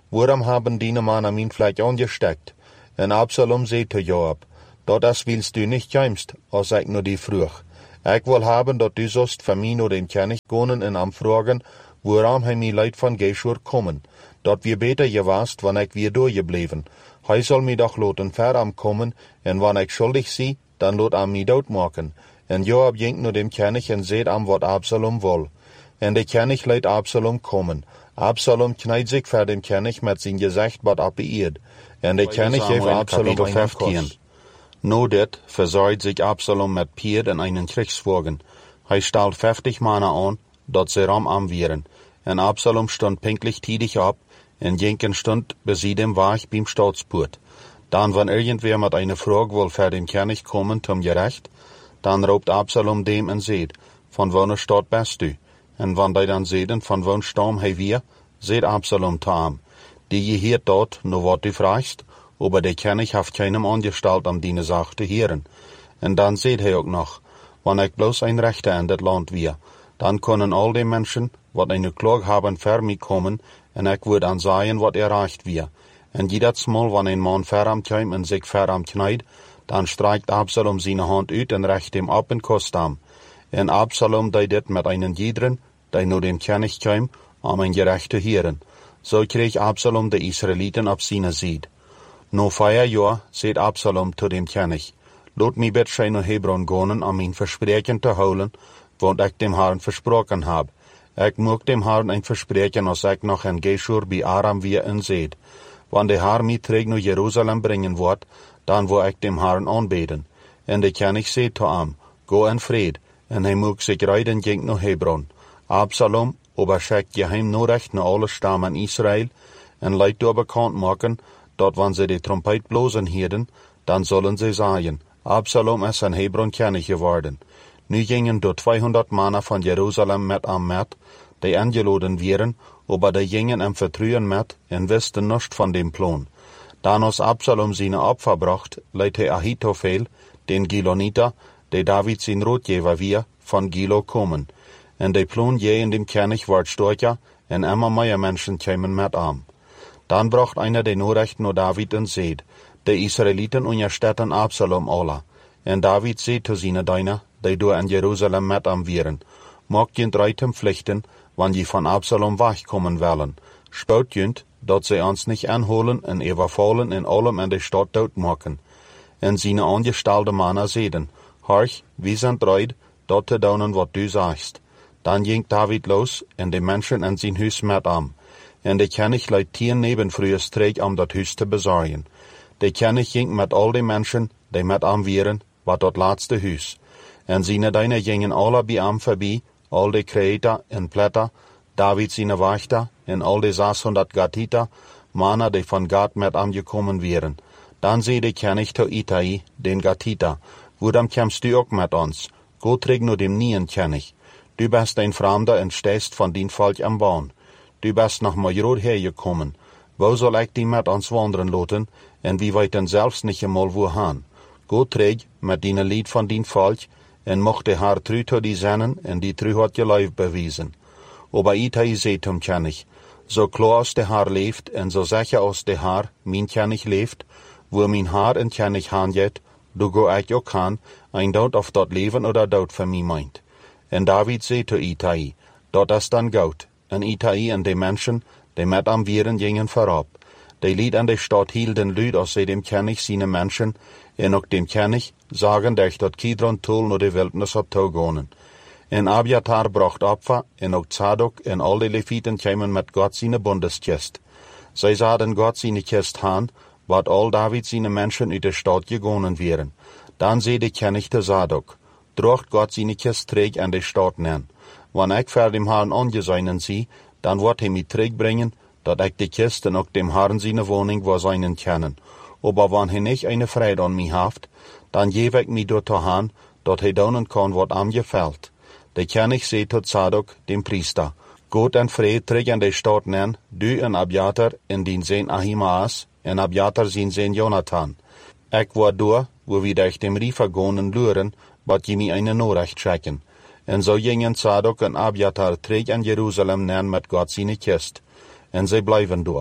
waarom haben die mannen mijn vlek angesteckt? En Absalom zei te Joab, dat as willst du nicht keimst, als ik nur die vroeg. Ik wil hebben dat du zost van mij naar dem König gaan en am vragen, waarom hij mij leidt van Geshur komen, dat we beter gewaast, wanneer ik weer doorgebleven. Hij zal mij doch laten ver am komen, en wanneer ik schuldig zie, dan laat am mij doodmaken. En Joab ging naar dem König en zei am wat Absalom wil. En de König leidt Absalom komen. Absalom knijdt zich voor dem König met zijn gezicht wat op de eerd. En de König geeft Absalom einen Kuss. No dit verzorgt zich Absalom met Pier en einen Kriegswagen. Hij stelt vijftig mannen aan, dat ze ram aanwieren. En Absalom stond pinklich tiedig op, en ging een stund bis sie dem Weg beim Staatspoort. Dan wann irgendwer met eine Frage wil voor dem König komen zum gerecht, dan roept Absalom dem en zegt, van welke stad best du? En wanneer hij dan zeden, van welke stam hij weer, zegt Absalom te hem, die je hier dort, no wat du vraagst, aber der König heeft keinem angestalt om die Sache te heren. En dan zegt hij ook nog, wanneer ik bloos een rechter in dit land weer, dan kunnen al die mensen, wat een klaag hebben, voor mij komen, en ik word aan zeggen wat er recht weer. En jedes Mal, wanneer een man ver hem komt en zich ver hem knijdt, dan strijkt Absalom zijn hand uit en recht hem op en kost hem. En Absalom deed dit met einen jederen, die naar dem König kwam, om een gerecht te heren. Zo kreeg Absalom de Israëlieten op zijn zijde. No vier jaar zei Absalom tot dem König, laat mij bitte naar Hebron gaan om mijn verspreken te houden, want ik dem Herrn versproken heb. Ik moet dem Herrn een verspreken als ik nog in Geshur bij Aram weer in zit. Wanneer de Herr mij terug naar Jeruzalem brengen wordt, dan wil ik dem Herrn aanbeden. En de König zei tot hem, go in vrede, en hij moet zich rijden ging naar Hebron. Absalom overschickt geheim Nachricht naar alle stammen Israël, en leidt door bekend maken, dat wanneer ze de trompet blozen hielden, dan zullen ze zeggen, Absalom is in Hebron König geworden. Nu gingen door tweehonderd mannen van Jeruzalem met hem met, die ingeladen werden, aber die gingen hem vertrouwen met en wisten niets van dem plan. Dan als Absalom zijn opfer bracht, leidt hij Ahitophel, den Giloniter, die David zijn roodgever weer, van Gilo komen. En de plan je in dem König wordt sterker, en immer meer mensen kwamen met hem. Dan bracht einer de Nachricht naar David en zei, de Israëlieten ondersteunen Absalom alle. En David zei te zijn diener, die door in Jeruzalem met hem waren, maakt je draait hem vluchten, wanneer je van Absalom wegkomen willen. Spout je, dat ze ons niet aanholen en overvallen en allem in de stad doodmaken. En zijn aangestelde mannen zeiden, Horch, wie zijn draait, dat te doen wat du zegt. Dan ging David los en de mensen in zijn huis met hem. En de König leidt tien nebenvrouwen streek om dat huis te bezorgen. De König ging met al die mensen, die met hem waren, wat dat laatste huis. En zijn dienaren gingen alle bij hem voorbij, al de kreeter en pletter, David zijn wachter, en al de zeshonderd Gatiter, mannen die van Gat met hem gekomen waren. Dan zei de König tot Itai, den Gatiter, waarom komst du ook met ons? Go terug naar dem nieuwen König. Du bist een vreemde en stehst van dien volk am baan. Du bist nach Majorod hergekommen. Wo soll ik die met ons wandelen laten, en wie weten zelfs niet eenmaal wohin? Go terug met die lied van dien volk, en mocht de Herr trouw tot die zennen, en die trouw had je lijf bewezen. Aber Itai zei zum König, zo klaar als de Herr leeft, en zo zeker als de Herr, mijn König leeft, wo mijn Herr en König handelt, du go ik ook gaan, en dood of dat leven oder dood voor mij meint. En David zei tot Itai, dat is dan goud. En Itai en de mensen, die met hem waren, gingen voorop. Die lied aan de stad hielden luid als zij dem König zijn mensen, en ook dem König, zagen dat dat Kidron tol naar de wildnis had toegaan. En Abiatar bracht opfer, en ook Zadok en al de Levieten kwamen met God zijn bundeskist. Zij zaden God zijn kist aan, wat al David zijn mensen uit de stad gegaan waren. Dan zei de König te Zadok, drocht God zijn kist terug aan de stad nemen. Wanneer ik voor dem Herrn aangezeinen zie, dan wordt hij mij terugbrengen, dat ik de kist en ook dem Herrn zijn woning wil zijn kennen. Aber wanneer hij niet een vrede aan mij heeft, dan geef ik mij door te gaan, dat hij doen kan wat hem gefällt. De König zei tot Zadok, dem priester, Goed en vrede terug aan de stad nemen, du en Abiatar en dien zijn Ahimaas, en Abiatar zijn zijn Jonathan. Ik word door, wo we durch dem Riefer gaan en luren, wat je mij een Nachricht schicken. En zo gingen Zadok en Abiatar terug aan Jeruzalem nemen met God zijn kist. En zij blijven door.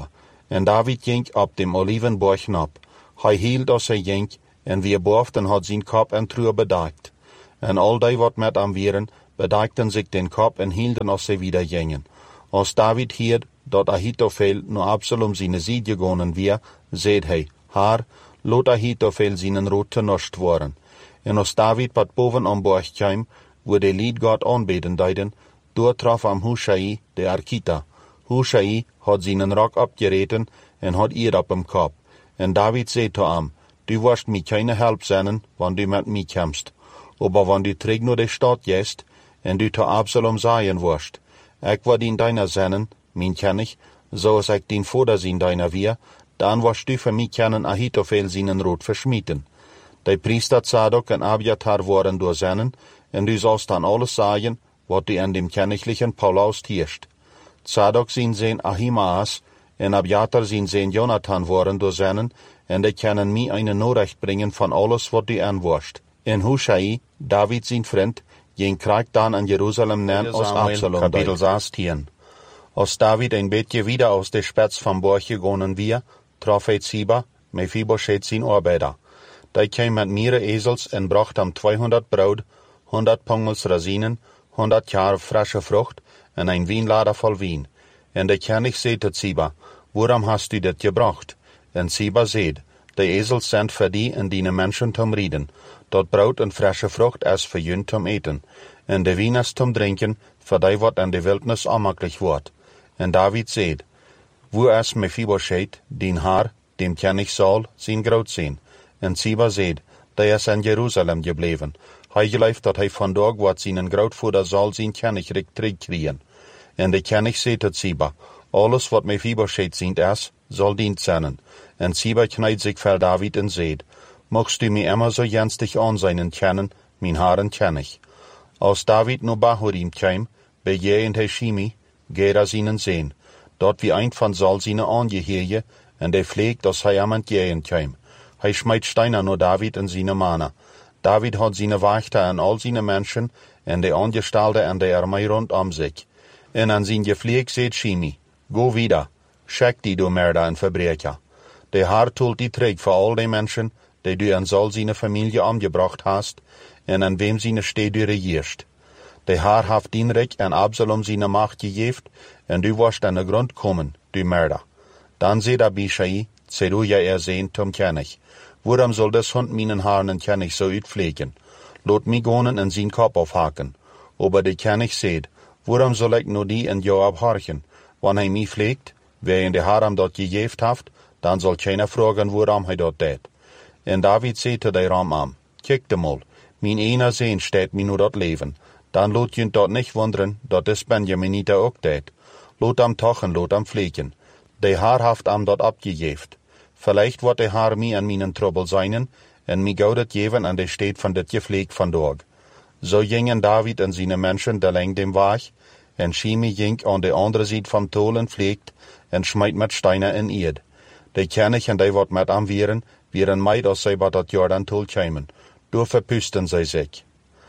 En David ging op dem Olivenborg nab. Hij hield als hij ging, en wie boven had zijn kop en truur bedekt. En al die wat met hem waren, bedekten zich den kop en hielden als zij wieder gingen. Als David hield dat Ahitophel nu Absalom zijn zied gegonen weer, zeid hij, haar, lot Ahitophel zijn rood te nost worden. En als David pat boven am borg kwam, wo de lied God aanbeden deiden, doortraf am Hushai de Arkita. Hushai had zijn rok opgereten en had eer op hem kop. En David zei to hem, du wirst mij keine help zijn, wann du met mij komst. Aber wann du terug naar de stad gehst, en du to Absalom sagen wirst, ik word in deiner zennen, mijn kennig, zoals ik den Vater zien deiner weer, dan wirst du für mich kennen Ahitophel seinen Rot verschmieden. De priester Zadok en Abiathar worden door zennen, en du sollst dan alles sagen, wat du an dem kenniglichen Paulus tierst. Zadok zien zijn Ahimaas, en Abiathar zien zijn Jonathan worden door zennen, en de kunnen mij eine Nachricht bringen van alles wat du anworst. En Hushai, David zijn vriend, ging krijg dan an Jerusalem neer aus Absalom. Kapitel zestien. Als David ein beetje wieder aus der Spitz vom Borg gegangen wir, traf hij Ziba, Mephibosheth zijn Arbeiter. Die kwam met mehrere Esels en bracht hem tweehonderd brood, honderd pongels Rosinen, honderd jaar frische Frucht en een wienlader vol wien. En de König zei tot Ziba, waarom hast du dit gebracht? En Ziba zeid, de Esels sind für die en die Menschen zum Rieden. Dat brood en frische Frucht is für jün zum Eten. En de wien is zum Trinken, für die wat in de Wildnis onmöglich wordt. En David zeid, wo is Mephibosheth, den Haar, dem König Saul, zijn groot zijn? En Ziba zeid, der is in Jerusalem gebleven. Hij gelooft dat hij vandaag wat zijn grootvader Saul zijn König terugkriegen. En de König zei tot Ziba, alles wat Mephibosheth zijn is, zal dient zijn. En Ziba knijdt zich voor David en zeid, mochtst du mir immer so jenstig aanzijnen kennen, mijn Herren König. Als David nu Bahurim kwam, bejegend hij Shimi, Gera seinen Sehn, dort wie ein von Saul seine Angeheerje, en de pflegt, dass hij am entgegen kwam. Hij smeit Steiner nur David en seine Männer. David had seine Wachter en al seine Menschen, en de Angestellte en de Armee rondom sich. En an sein Gepfleg seht Shimi, go wieder, schick die du Mörder en Verbrecher. De Herr tut die Träg für all die Menschen, die du an Saul seine Familie umgebracht hast, en an wem seine Steh du regierst. De Herr haft Dienrich en Absalom seine Macht gegeft, en du wirst an den Grund kommen, du Mörder. Dann seht Abishai, Zeruja ersehen zum König. Warum soll das Hund meinen Herrn en König so uitpflegen? Lot mich gonen en sein Kopf aufhaken. Aber der König seht, warum soll ich nur die en Joab horchen? Wann hij mich pflegt, wer in de Herr am dort gegeft haft, dann soll keiner fragen, warum hij dort tät. En David seht de Ram am, kijk de mal, mein einer Sehn steht mir nur dort leben. Dan lot je dort nicht wundern, dat is Benjaminita ook tät. Lot am tochen, lot am pflegen. De Haar haft am dort abgejeft. Vielleicht wordt de Haar mi an meinen Trouble seinen, en mi gaudet jeven an de Steed van dit gepfleg van dorg. So gingen David en seine Menschen de leng dem Wach, en Shimi ging an de andere Seite vom Tolen pflegt, en schmeit met Steiner in Erd. De König en de wat met am vieren, vieren meid als zij wat dat Jordan tol kämen. Door verpüsten zij zich.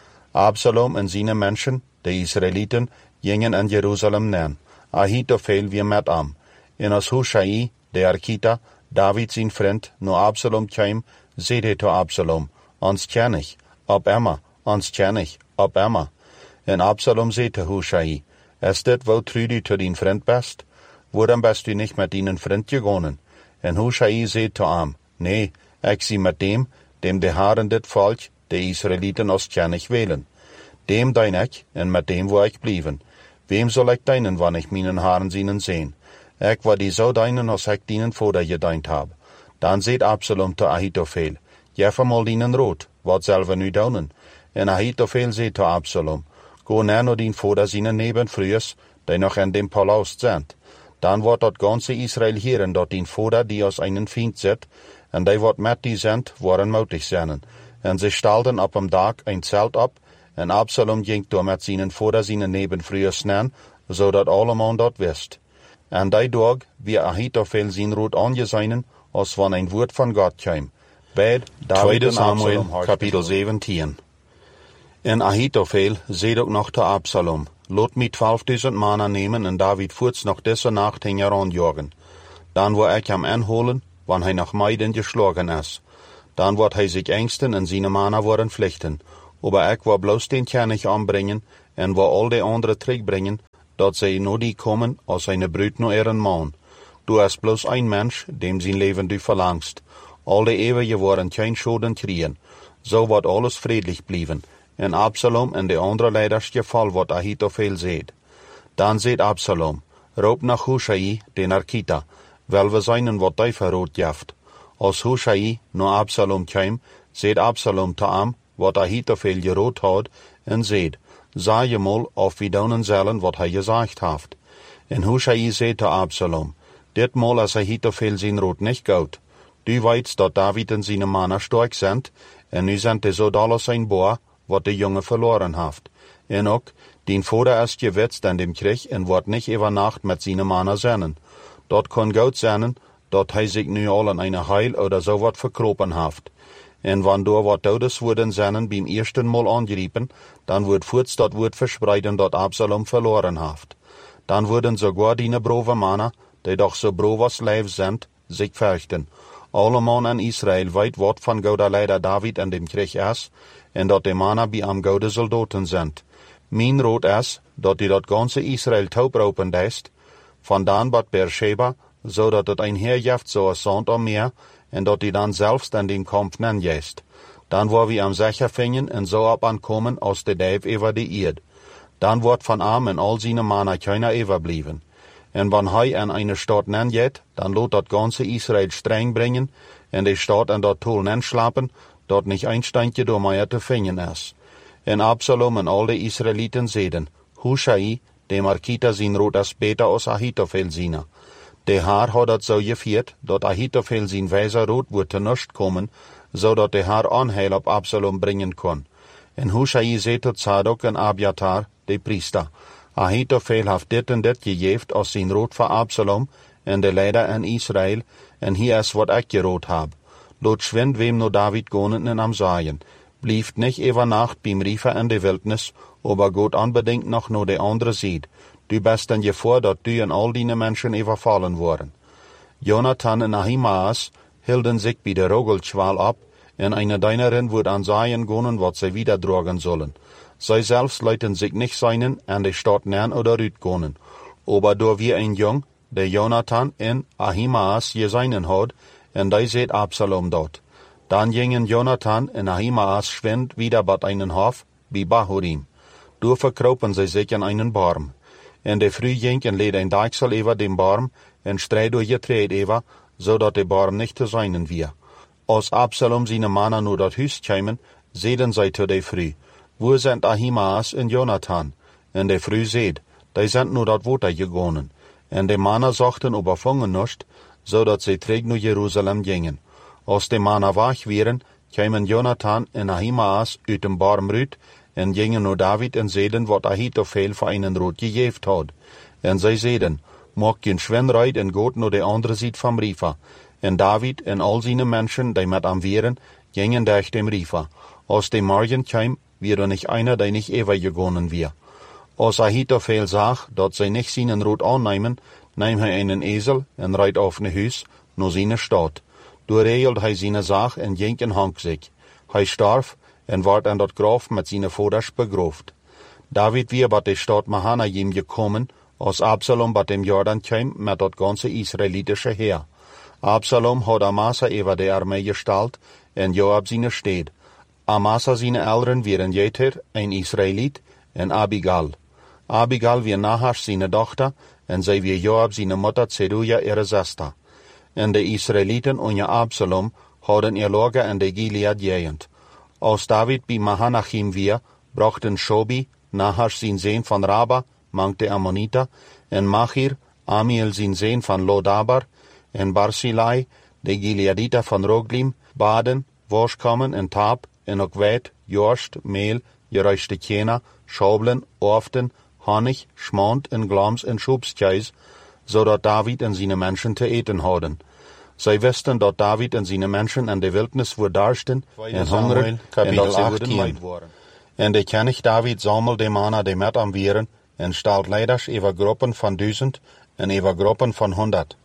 Absalom en seine Menschen, de Israeliten, gingen in Jerusalem neer. Ahitophel wie met am. En als Hushai, de Arkita, David zijn vriend, nu Absalom kwam, zeid hij to Absalom, ons König, op Emma, ons König, op Emma. En Absalom zei to Hushai, is dit wo trü du to din vriend best? Waarom bist du nicht met dinen vriend gegonnen? En Hushai zei to am, nee, ik zie met dem, dem de Herren dit volk, de Israeliten als König wählen. Dem dein ik, en met dem wo ik blijven. Wem soll ik deinen, wann ich meinen Herren zienen sehen? Ik war die so deinen, als ik dienen Vater gedeint hab. Dan zeet Absalom to Ahitophel, jef mal dienen rot, wat selber nu daunen. En Ahitophel zeet to Absalom, go ner no din Vater zienen nebenfrühs, die noch in dem Palast sind. Dan wordt dat ganze Israel hieren, dat din Vater die als einen Feind zit, en die wat met die sind, waren mutig zijn. En sie stalten op am Dag ein Zelt ab, en Absalom ging door met seinen Vater seinen nebenfrühs nen, zodat alleman dat wist. En die dag wie Ahitophel zijn rood aangezeinen, als van een woord van God kwam. Bij Tweede Samuel, kapitel zeventien. En Ahitophel zeid ook nog te Absalom, lot mij twaalfduizend mannen nemen en David voorts nog deze nacht heen heranjagen. Dan wil ik hem aanholen, wanneer hij nog meiden geslagen is. Dan wordt hij zich engsten en zijn mannen worden vlechten. Maar ik wil bloos den kennis aanbrengen en wil al de anderen terugbrengen, dat zij naar die komen als een bruid naar ihren man. Du is bloos een mens, dem zijn leven du verlangst. Al de eeuwen worden geen schoden kriegen. Zo wordt alles vredelijk blijven. En Absalom en de andere leiders geval wordt Ahitophel zet. Dan zet Absalom, roep naar Hushai, de Arkita, wel we zijn wat hij verrood jaft. Als Hushai naar Absalom kwam, zet Absalom te hem, wat Ahitophel gerood had, en zet, zei je mal of we doen zullen wat hij gezegd heeft. En Hushai zei te Absalom, ditmaal is Ahitophel zijn rood niet goed. Du weet dat David en zijn mannen sterk zijn, en nu zijn de zodalos zijn boer, wat de jongen verloren heeft. En ook, die vader is gewetst aan dem Krieg en wordt niet over nacht met zijn mannen zijn. Dat kan goed zijn, dat hij zich nu al in een heil oder zo wat verkropen heeft. En wanneer wat dodes worden zijn beim eersten mal aangeriepen, dan wordt voorts dat woord verspreiden dat Absalom verloren heeft. Dan worden sogar die brave mannen, die doch zo brav als lijf zijn, zich vechten. Alle man in Israël weet wat van goede leider David en dem Krieg is, en dat de mannen bij hem goede soldaten zijn. Mijn rood is, dat die dat ganze Israël taupropen deist, vandaan bat Beersheba, zodat het een heer jaft zoals zand om meer, en dat die dan zelfs in dem kamp nenjeest. Dan waar we hem zeker vinden en zo op aankomen als de duif over de eerd. Dan wordt van hem en al zijn mannen keiner overblijven. En wanneer hij in een stad nenjet, dan laat dat ganze Israël streng brengen, en de stad en dat tol nenslapen, dat niet een standje door mij te vinden is. En Absalom en al de Israëlieten zeiden, Hushai, de Arkita zijn rood is beter als Ahitophel zijn. De haar had dat zo gevierd, dat Ahitophel zijn wijze rood wordt te nust komen, zodat de haar aanheil op Absalom brengen kon. En Hushai zei tot Zadok en Abiatar, de priester, Ahitophel heeft dit en dit gegeven als zijn rood voor Absalom en de leider in Israël, en hier is wat ik gerood heb. Laat schwind wem naar David gaan en hem zeggen, blijft niet over nacht beim Riefer in de wildnis, aber God unbedingt nog naar de andere ziet. Du bist in gevaar dat du en al die mensen overvallen worden. Jonathan en Ahimaas hielden zich bij de rogelschwaal op, en eine deinerin wordt aan zeggen gaan wat zij wieder dragen zullen. Zij zelfs lieten zich niet zijn en de stad nern oder uitgaan. Aber door wie een jong, de Jonathan en Ahimaas gezien had, en die zet Absalom dat. Dan gingen Jonathan en Ahimaas schwind wieder bat einen hof, bij Bahurim. Door verkropen zij zich in einen barm. En de vrouw ging en leed een daagsel over dem barm, en strijd door je treed over, zodat de barm niet te zijn weer. Als Absalom zijn mannen naar dat huis kwamen, zeiden zij tot de vrouw, waar zijn Ahimaas en Jonathan? En de vrouw zei, die zijn naar dat water gegaan. En de mannen zochten op vangen nust, zodat zij terug naar Jeruzalem gingen. Als de mannen weg waren, kwamen Jonathan en Ahimaas uit de barm uit, en gingen naar David en zeiden wat Ahitophel voor einen rood gegeven had. En zij zeiden, maak geen schwinrijd en gaat naar de andere zijde van Riefer. En David en al zijn mensen die met hem waren, gingen durch dem Riefer. Als de morgen kwam, weer niet einer die niet overgegaan weer. Als Ahitophel zag dat zij niet zijn rood aannemen, nam hij einen ezel en rijd af naar huis, naar zijn stad. Door regelde hij zijn zaak en ging en hang zich. Hij starf en werd aan dat graf met zijn vaders begroofd. David weer bij de stad Mahanaim gekomen, als Absalom bij dem Jordan kwam met dat ganze Israëlitische heer. Absalom had Amasa over de armee gesteld en Joab zijn steed. Amasa zijn elderen waren Jeter, een Israëliet, en Abigail. Abigail weer Nahash zijn dochter, en zij weer Joab zijn moeder Zeruja ihre zuster. En de Israëlieten onder Absalom hadden ihr Lager in de Gilead-gegend. Als David bij Mahanachim weer, brachten Shobi, Nahash zijn zoon van Raba, mank de Ammoniter, en Machir, Amiel zijn zoon van Lodabar, en Barzillai, de Gileaditer van Roglim, baden, worstkammen en taap, en ook wijd, jorst, meel, geruiste kjena, schabelen, often, honig, schmand en glams en schubstjeis, zodat David en zijn mensen te eten hadden. Zij wisten dat David en zijn mensen in de wildnis verdarsten en hongeren en dat ze worden leid worden. En de kennig David zamelde de mannen die met hem waren en stelt leiders over groepen van duizend en over groepen van honderd.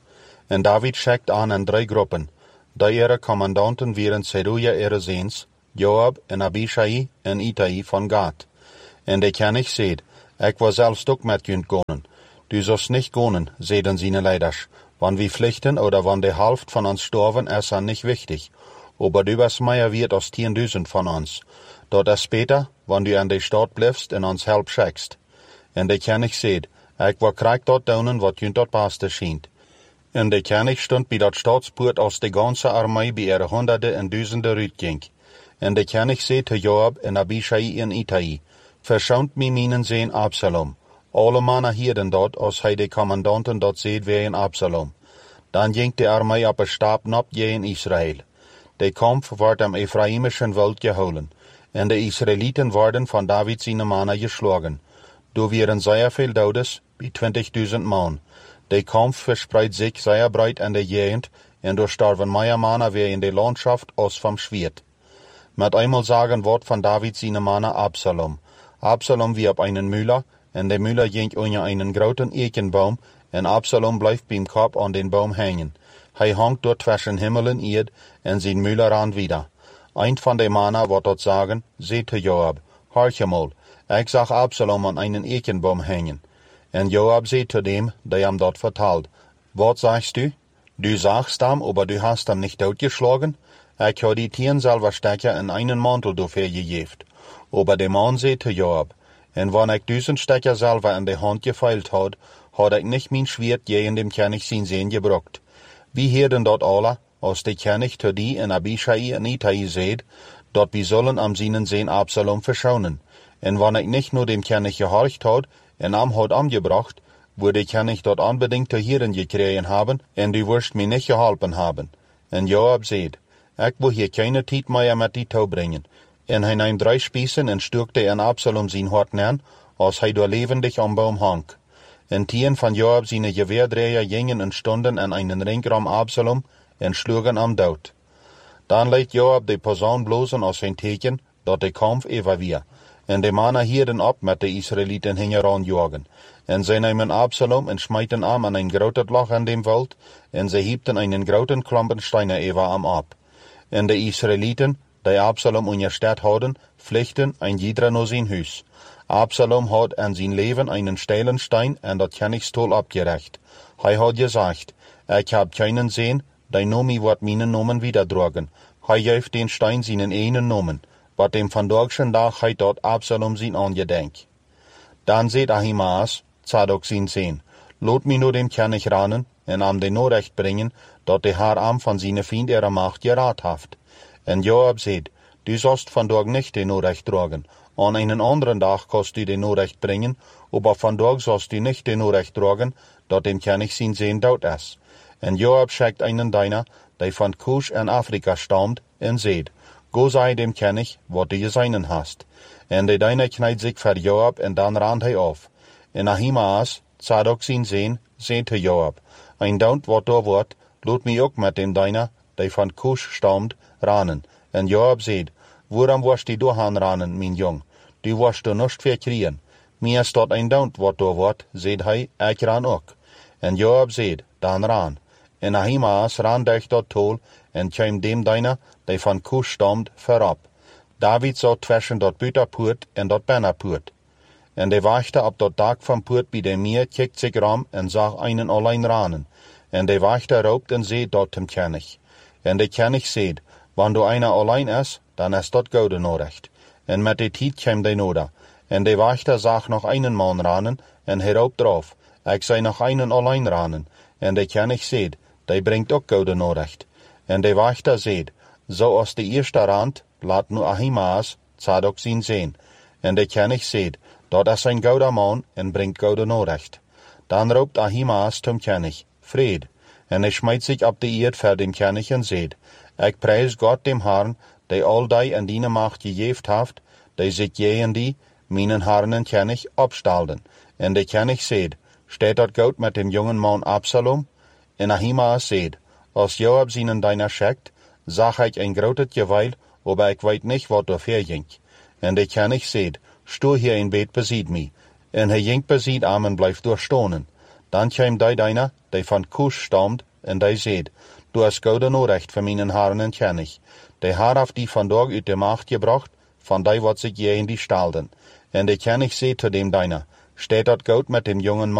En David schickt aan in drei Gruppen. Die ihre Kommandanten waren Zeruja ihre Seens, Joab en Abishai en Itai von Gad. En de König seht, ik was selbst ook met junt gonen. Du sollst nicht gonen, seden seine Leiders. Wann wir pflichten oder wann de Hälfte von uns sterben, ist an nicht wichtig. Aber du was mehr wird aus zehntausend von uns. Dort ist später, wann du an de Stadt bleibst en uns help schickst. En de König seht, ik war krieg dort daunen, wat junt dort beste schient. En de König stund bij dat Staatspoort als de ganze Armee bij ihre Hunderte en Duizenden uitging. En de König zei te Joab en Abishai en Itai, verschaunt mi minen Seen Absalom. Alle mannen hierden dort, als hij de Kommandanten dort seht wegen Absalom. Dan ging de Armee op een Stab nab in Israël. De Kampf werd am Ephraimischen Wald gehouden. En de Israeliten worden van David zijn mannen geschlagen. Du wären sehr viel Todes, bei twintigduizend Mann. De Kampf verspreidt sich sehr breit in der Gegend, en door starven mehr Männer wie in der Landschaft als vom Schwert. Mit einmal sagen Wort von David seine Männer Absalom. Absalom wie op einen Müller, en der Müller ging unter einen großen Eichenbaum, en Absalom bleibt beim Kopf an den Baum hängen. Hij hangt dort zwischen Himmel und Erd, en sein Müller ran wieder. Ein von den Männer wird dort sagen, seht zu Joab, horche mal, ich sag Absalom an einen Eichenbaum hängen. En Joab seht zu dem, der ihm dort vertalt, was sagst du? Du sagst ihm, aber du hast ihm nicht totgeschlagen? Ich habe die Tieren selber Stecker in einen Mantel dafür gegeben. Aber der Mann seht zu Joab, en wann ich diesen Stecker selber in die Hand gefeilt hat, hat ich nicht mein Schwert je in dem König sein Sehen gebrockt. Wie hierden dort alle, als der König zu die en Abishai en Itai seht, dort wir sollen am seinen Sehen Absalom verschonen. En wann ich nicht nur dem König gehorcht hat, en am hat angebracht, würde ich König dort unbedingt zu Hieren gekriegen haben, en du wirst mir nicht geholfen haben. En Joab seht, ich will hier keine Zeit mehr mit die Tau bringen. En hij nahm drei Spießen en stürkte en Absalom sein Hort an, als hij door levendig am Baum hang. En tien van Joab seine Geweerdreher gingen en stonden an einen Ring um Absalom en schlugen am dood. Dan legt Joab de Posaun blosen als zijn teken, dat de Kampf over weer. En de mannen hierden op met de Israeliten hingeran jagen. En zij nemen Absalom en smijten am an ein groot Loch in dem Wald, en zij hiebten einen groten Klompen Steine over am ab. En de Israeliten, die Absalom in der Stadt hadden, vluchten ein jeder naar zijn huis. Absalom had an zijn leven einen steilen Stein en dat Königstol abgerecht. Hij had gesagt, ich hab keinen sehen, die Nomi wird meinen Nomen wiederdragen. Hij geeft den Stein seinen einen Nomen, wat dem vandagschen Dag hij dort Absalom zijn angedenk. Dan seht Ahimaas, Zadok zijn Sehen, lot mi nur dem König ranen en am de Nachricht bringen, dat de haar am van seine Fiend ihre Macht gerat haft. En Joab seht, du sollst vandaag nicht de Nachricht tragen. An einen anderen Tag kannst du de Nachricht bringen, aber vandaag sollst du nicht de Nachricht tragen, dat dem König sein Sehen dort ist. En Joab schickt einen Diener, der von Kusch in Afrika stammt, en seht, go sei dem König, wat du geseinen hast. En der Diener kneit sich für Joab, en dan rannt hij auf. En Ahimaas, Zadok sein Sehen, seht zu Joab, ein Daunt wat da wordt, lot mi ook mit dem Diener, der von Kusch stammt, ranen. En Joab seht, woran wirst du dahan ranen, mein Jung? Du wirst du nicht verkriegen. Mir ist dort ein Daunt wat da wordt, seht hij, ich ran ook. En Joab seht, dan ran. En Ahimaas ran durch dort Tol, en kwam dem Diener, der von Kusch stammt, verab. David zat zwischen dort Büterpoort en dort Bennerpoort. En de wachte op dat dak van poort bij de meer, kijkt zich ram en zag einen allein ranen. En de wachte roopt en zeet dat dem König. En de König zeet, wann du einer allein is, dan is dat gouden norecht. En met de tijd kwam de noda. En de wachte zag nog einen man ranen, en hij roopt drauf, ik zei nog einen allein ranen. En de König zeet, die brengt ook gouden norecht. En de wachte zeet, zo als de eerste rand, laat nu Ahimaas, Zadok zijn Sehen. En de König zeet, dat is ein gouder man en bringt gouden norecht. Dan roept Ahimaas zum König, Fried. En hij smijt zich op de eerd voor dem König en zeet, ik prijs Gott dem Herrn, die al die in die Macht gegeven heeft, die zich jeen die, meinen Herrn en König, opstalden. En de König zeet, steht dat goed met dem jungen man Absalom? En Ahimaas zeet, als Joab seinen Diener schickt, zag ik ein groot geweil, aber ik weet niet wat dafür ging. En de König zeet, sto hier in Bett besied mi. En hij ging besied am en blijft durchstonen. Dan kwam die Diener, die von Kusch stammt, en die zeid, du hast gouden oorrecht voor mijn haren en kennig. De Heer heeft die vandaag uit de macht gebracht, van die wat zich je in die stalden. En de kennig zei tot dem deiner, steed dat goud met den jongen man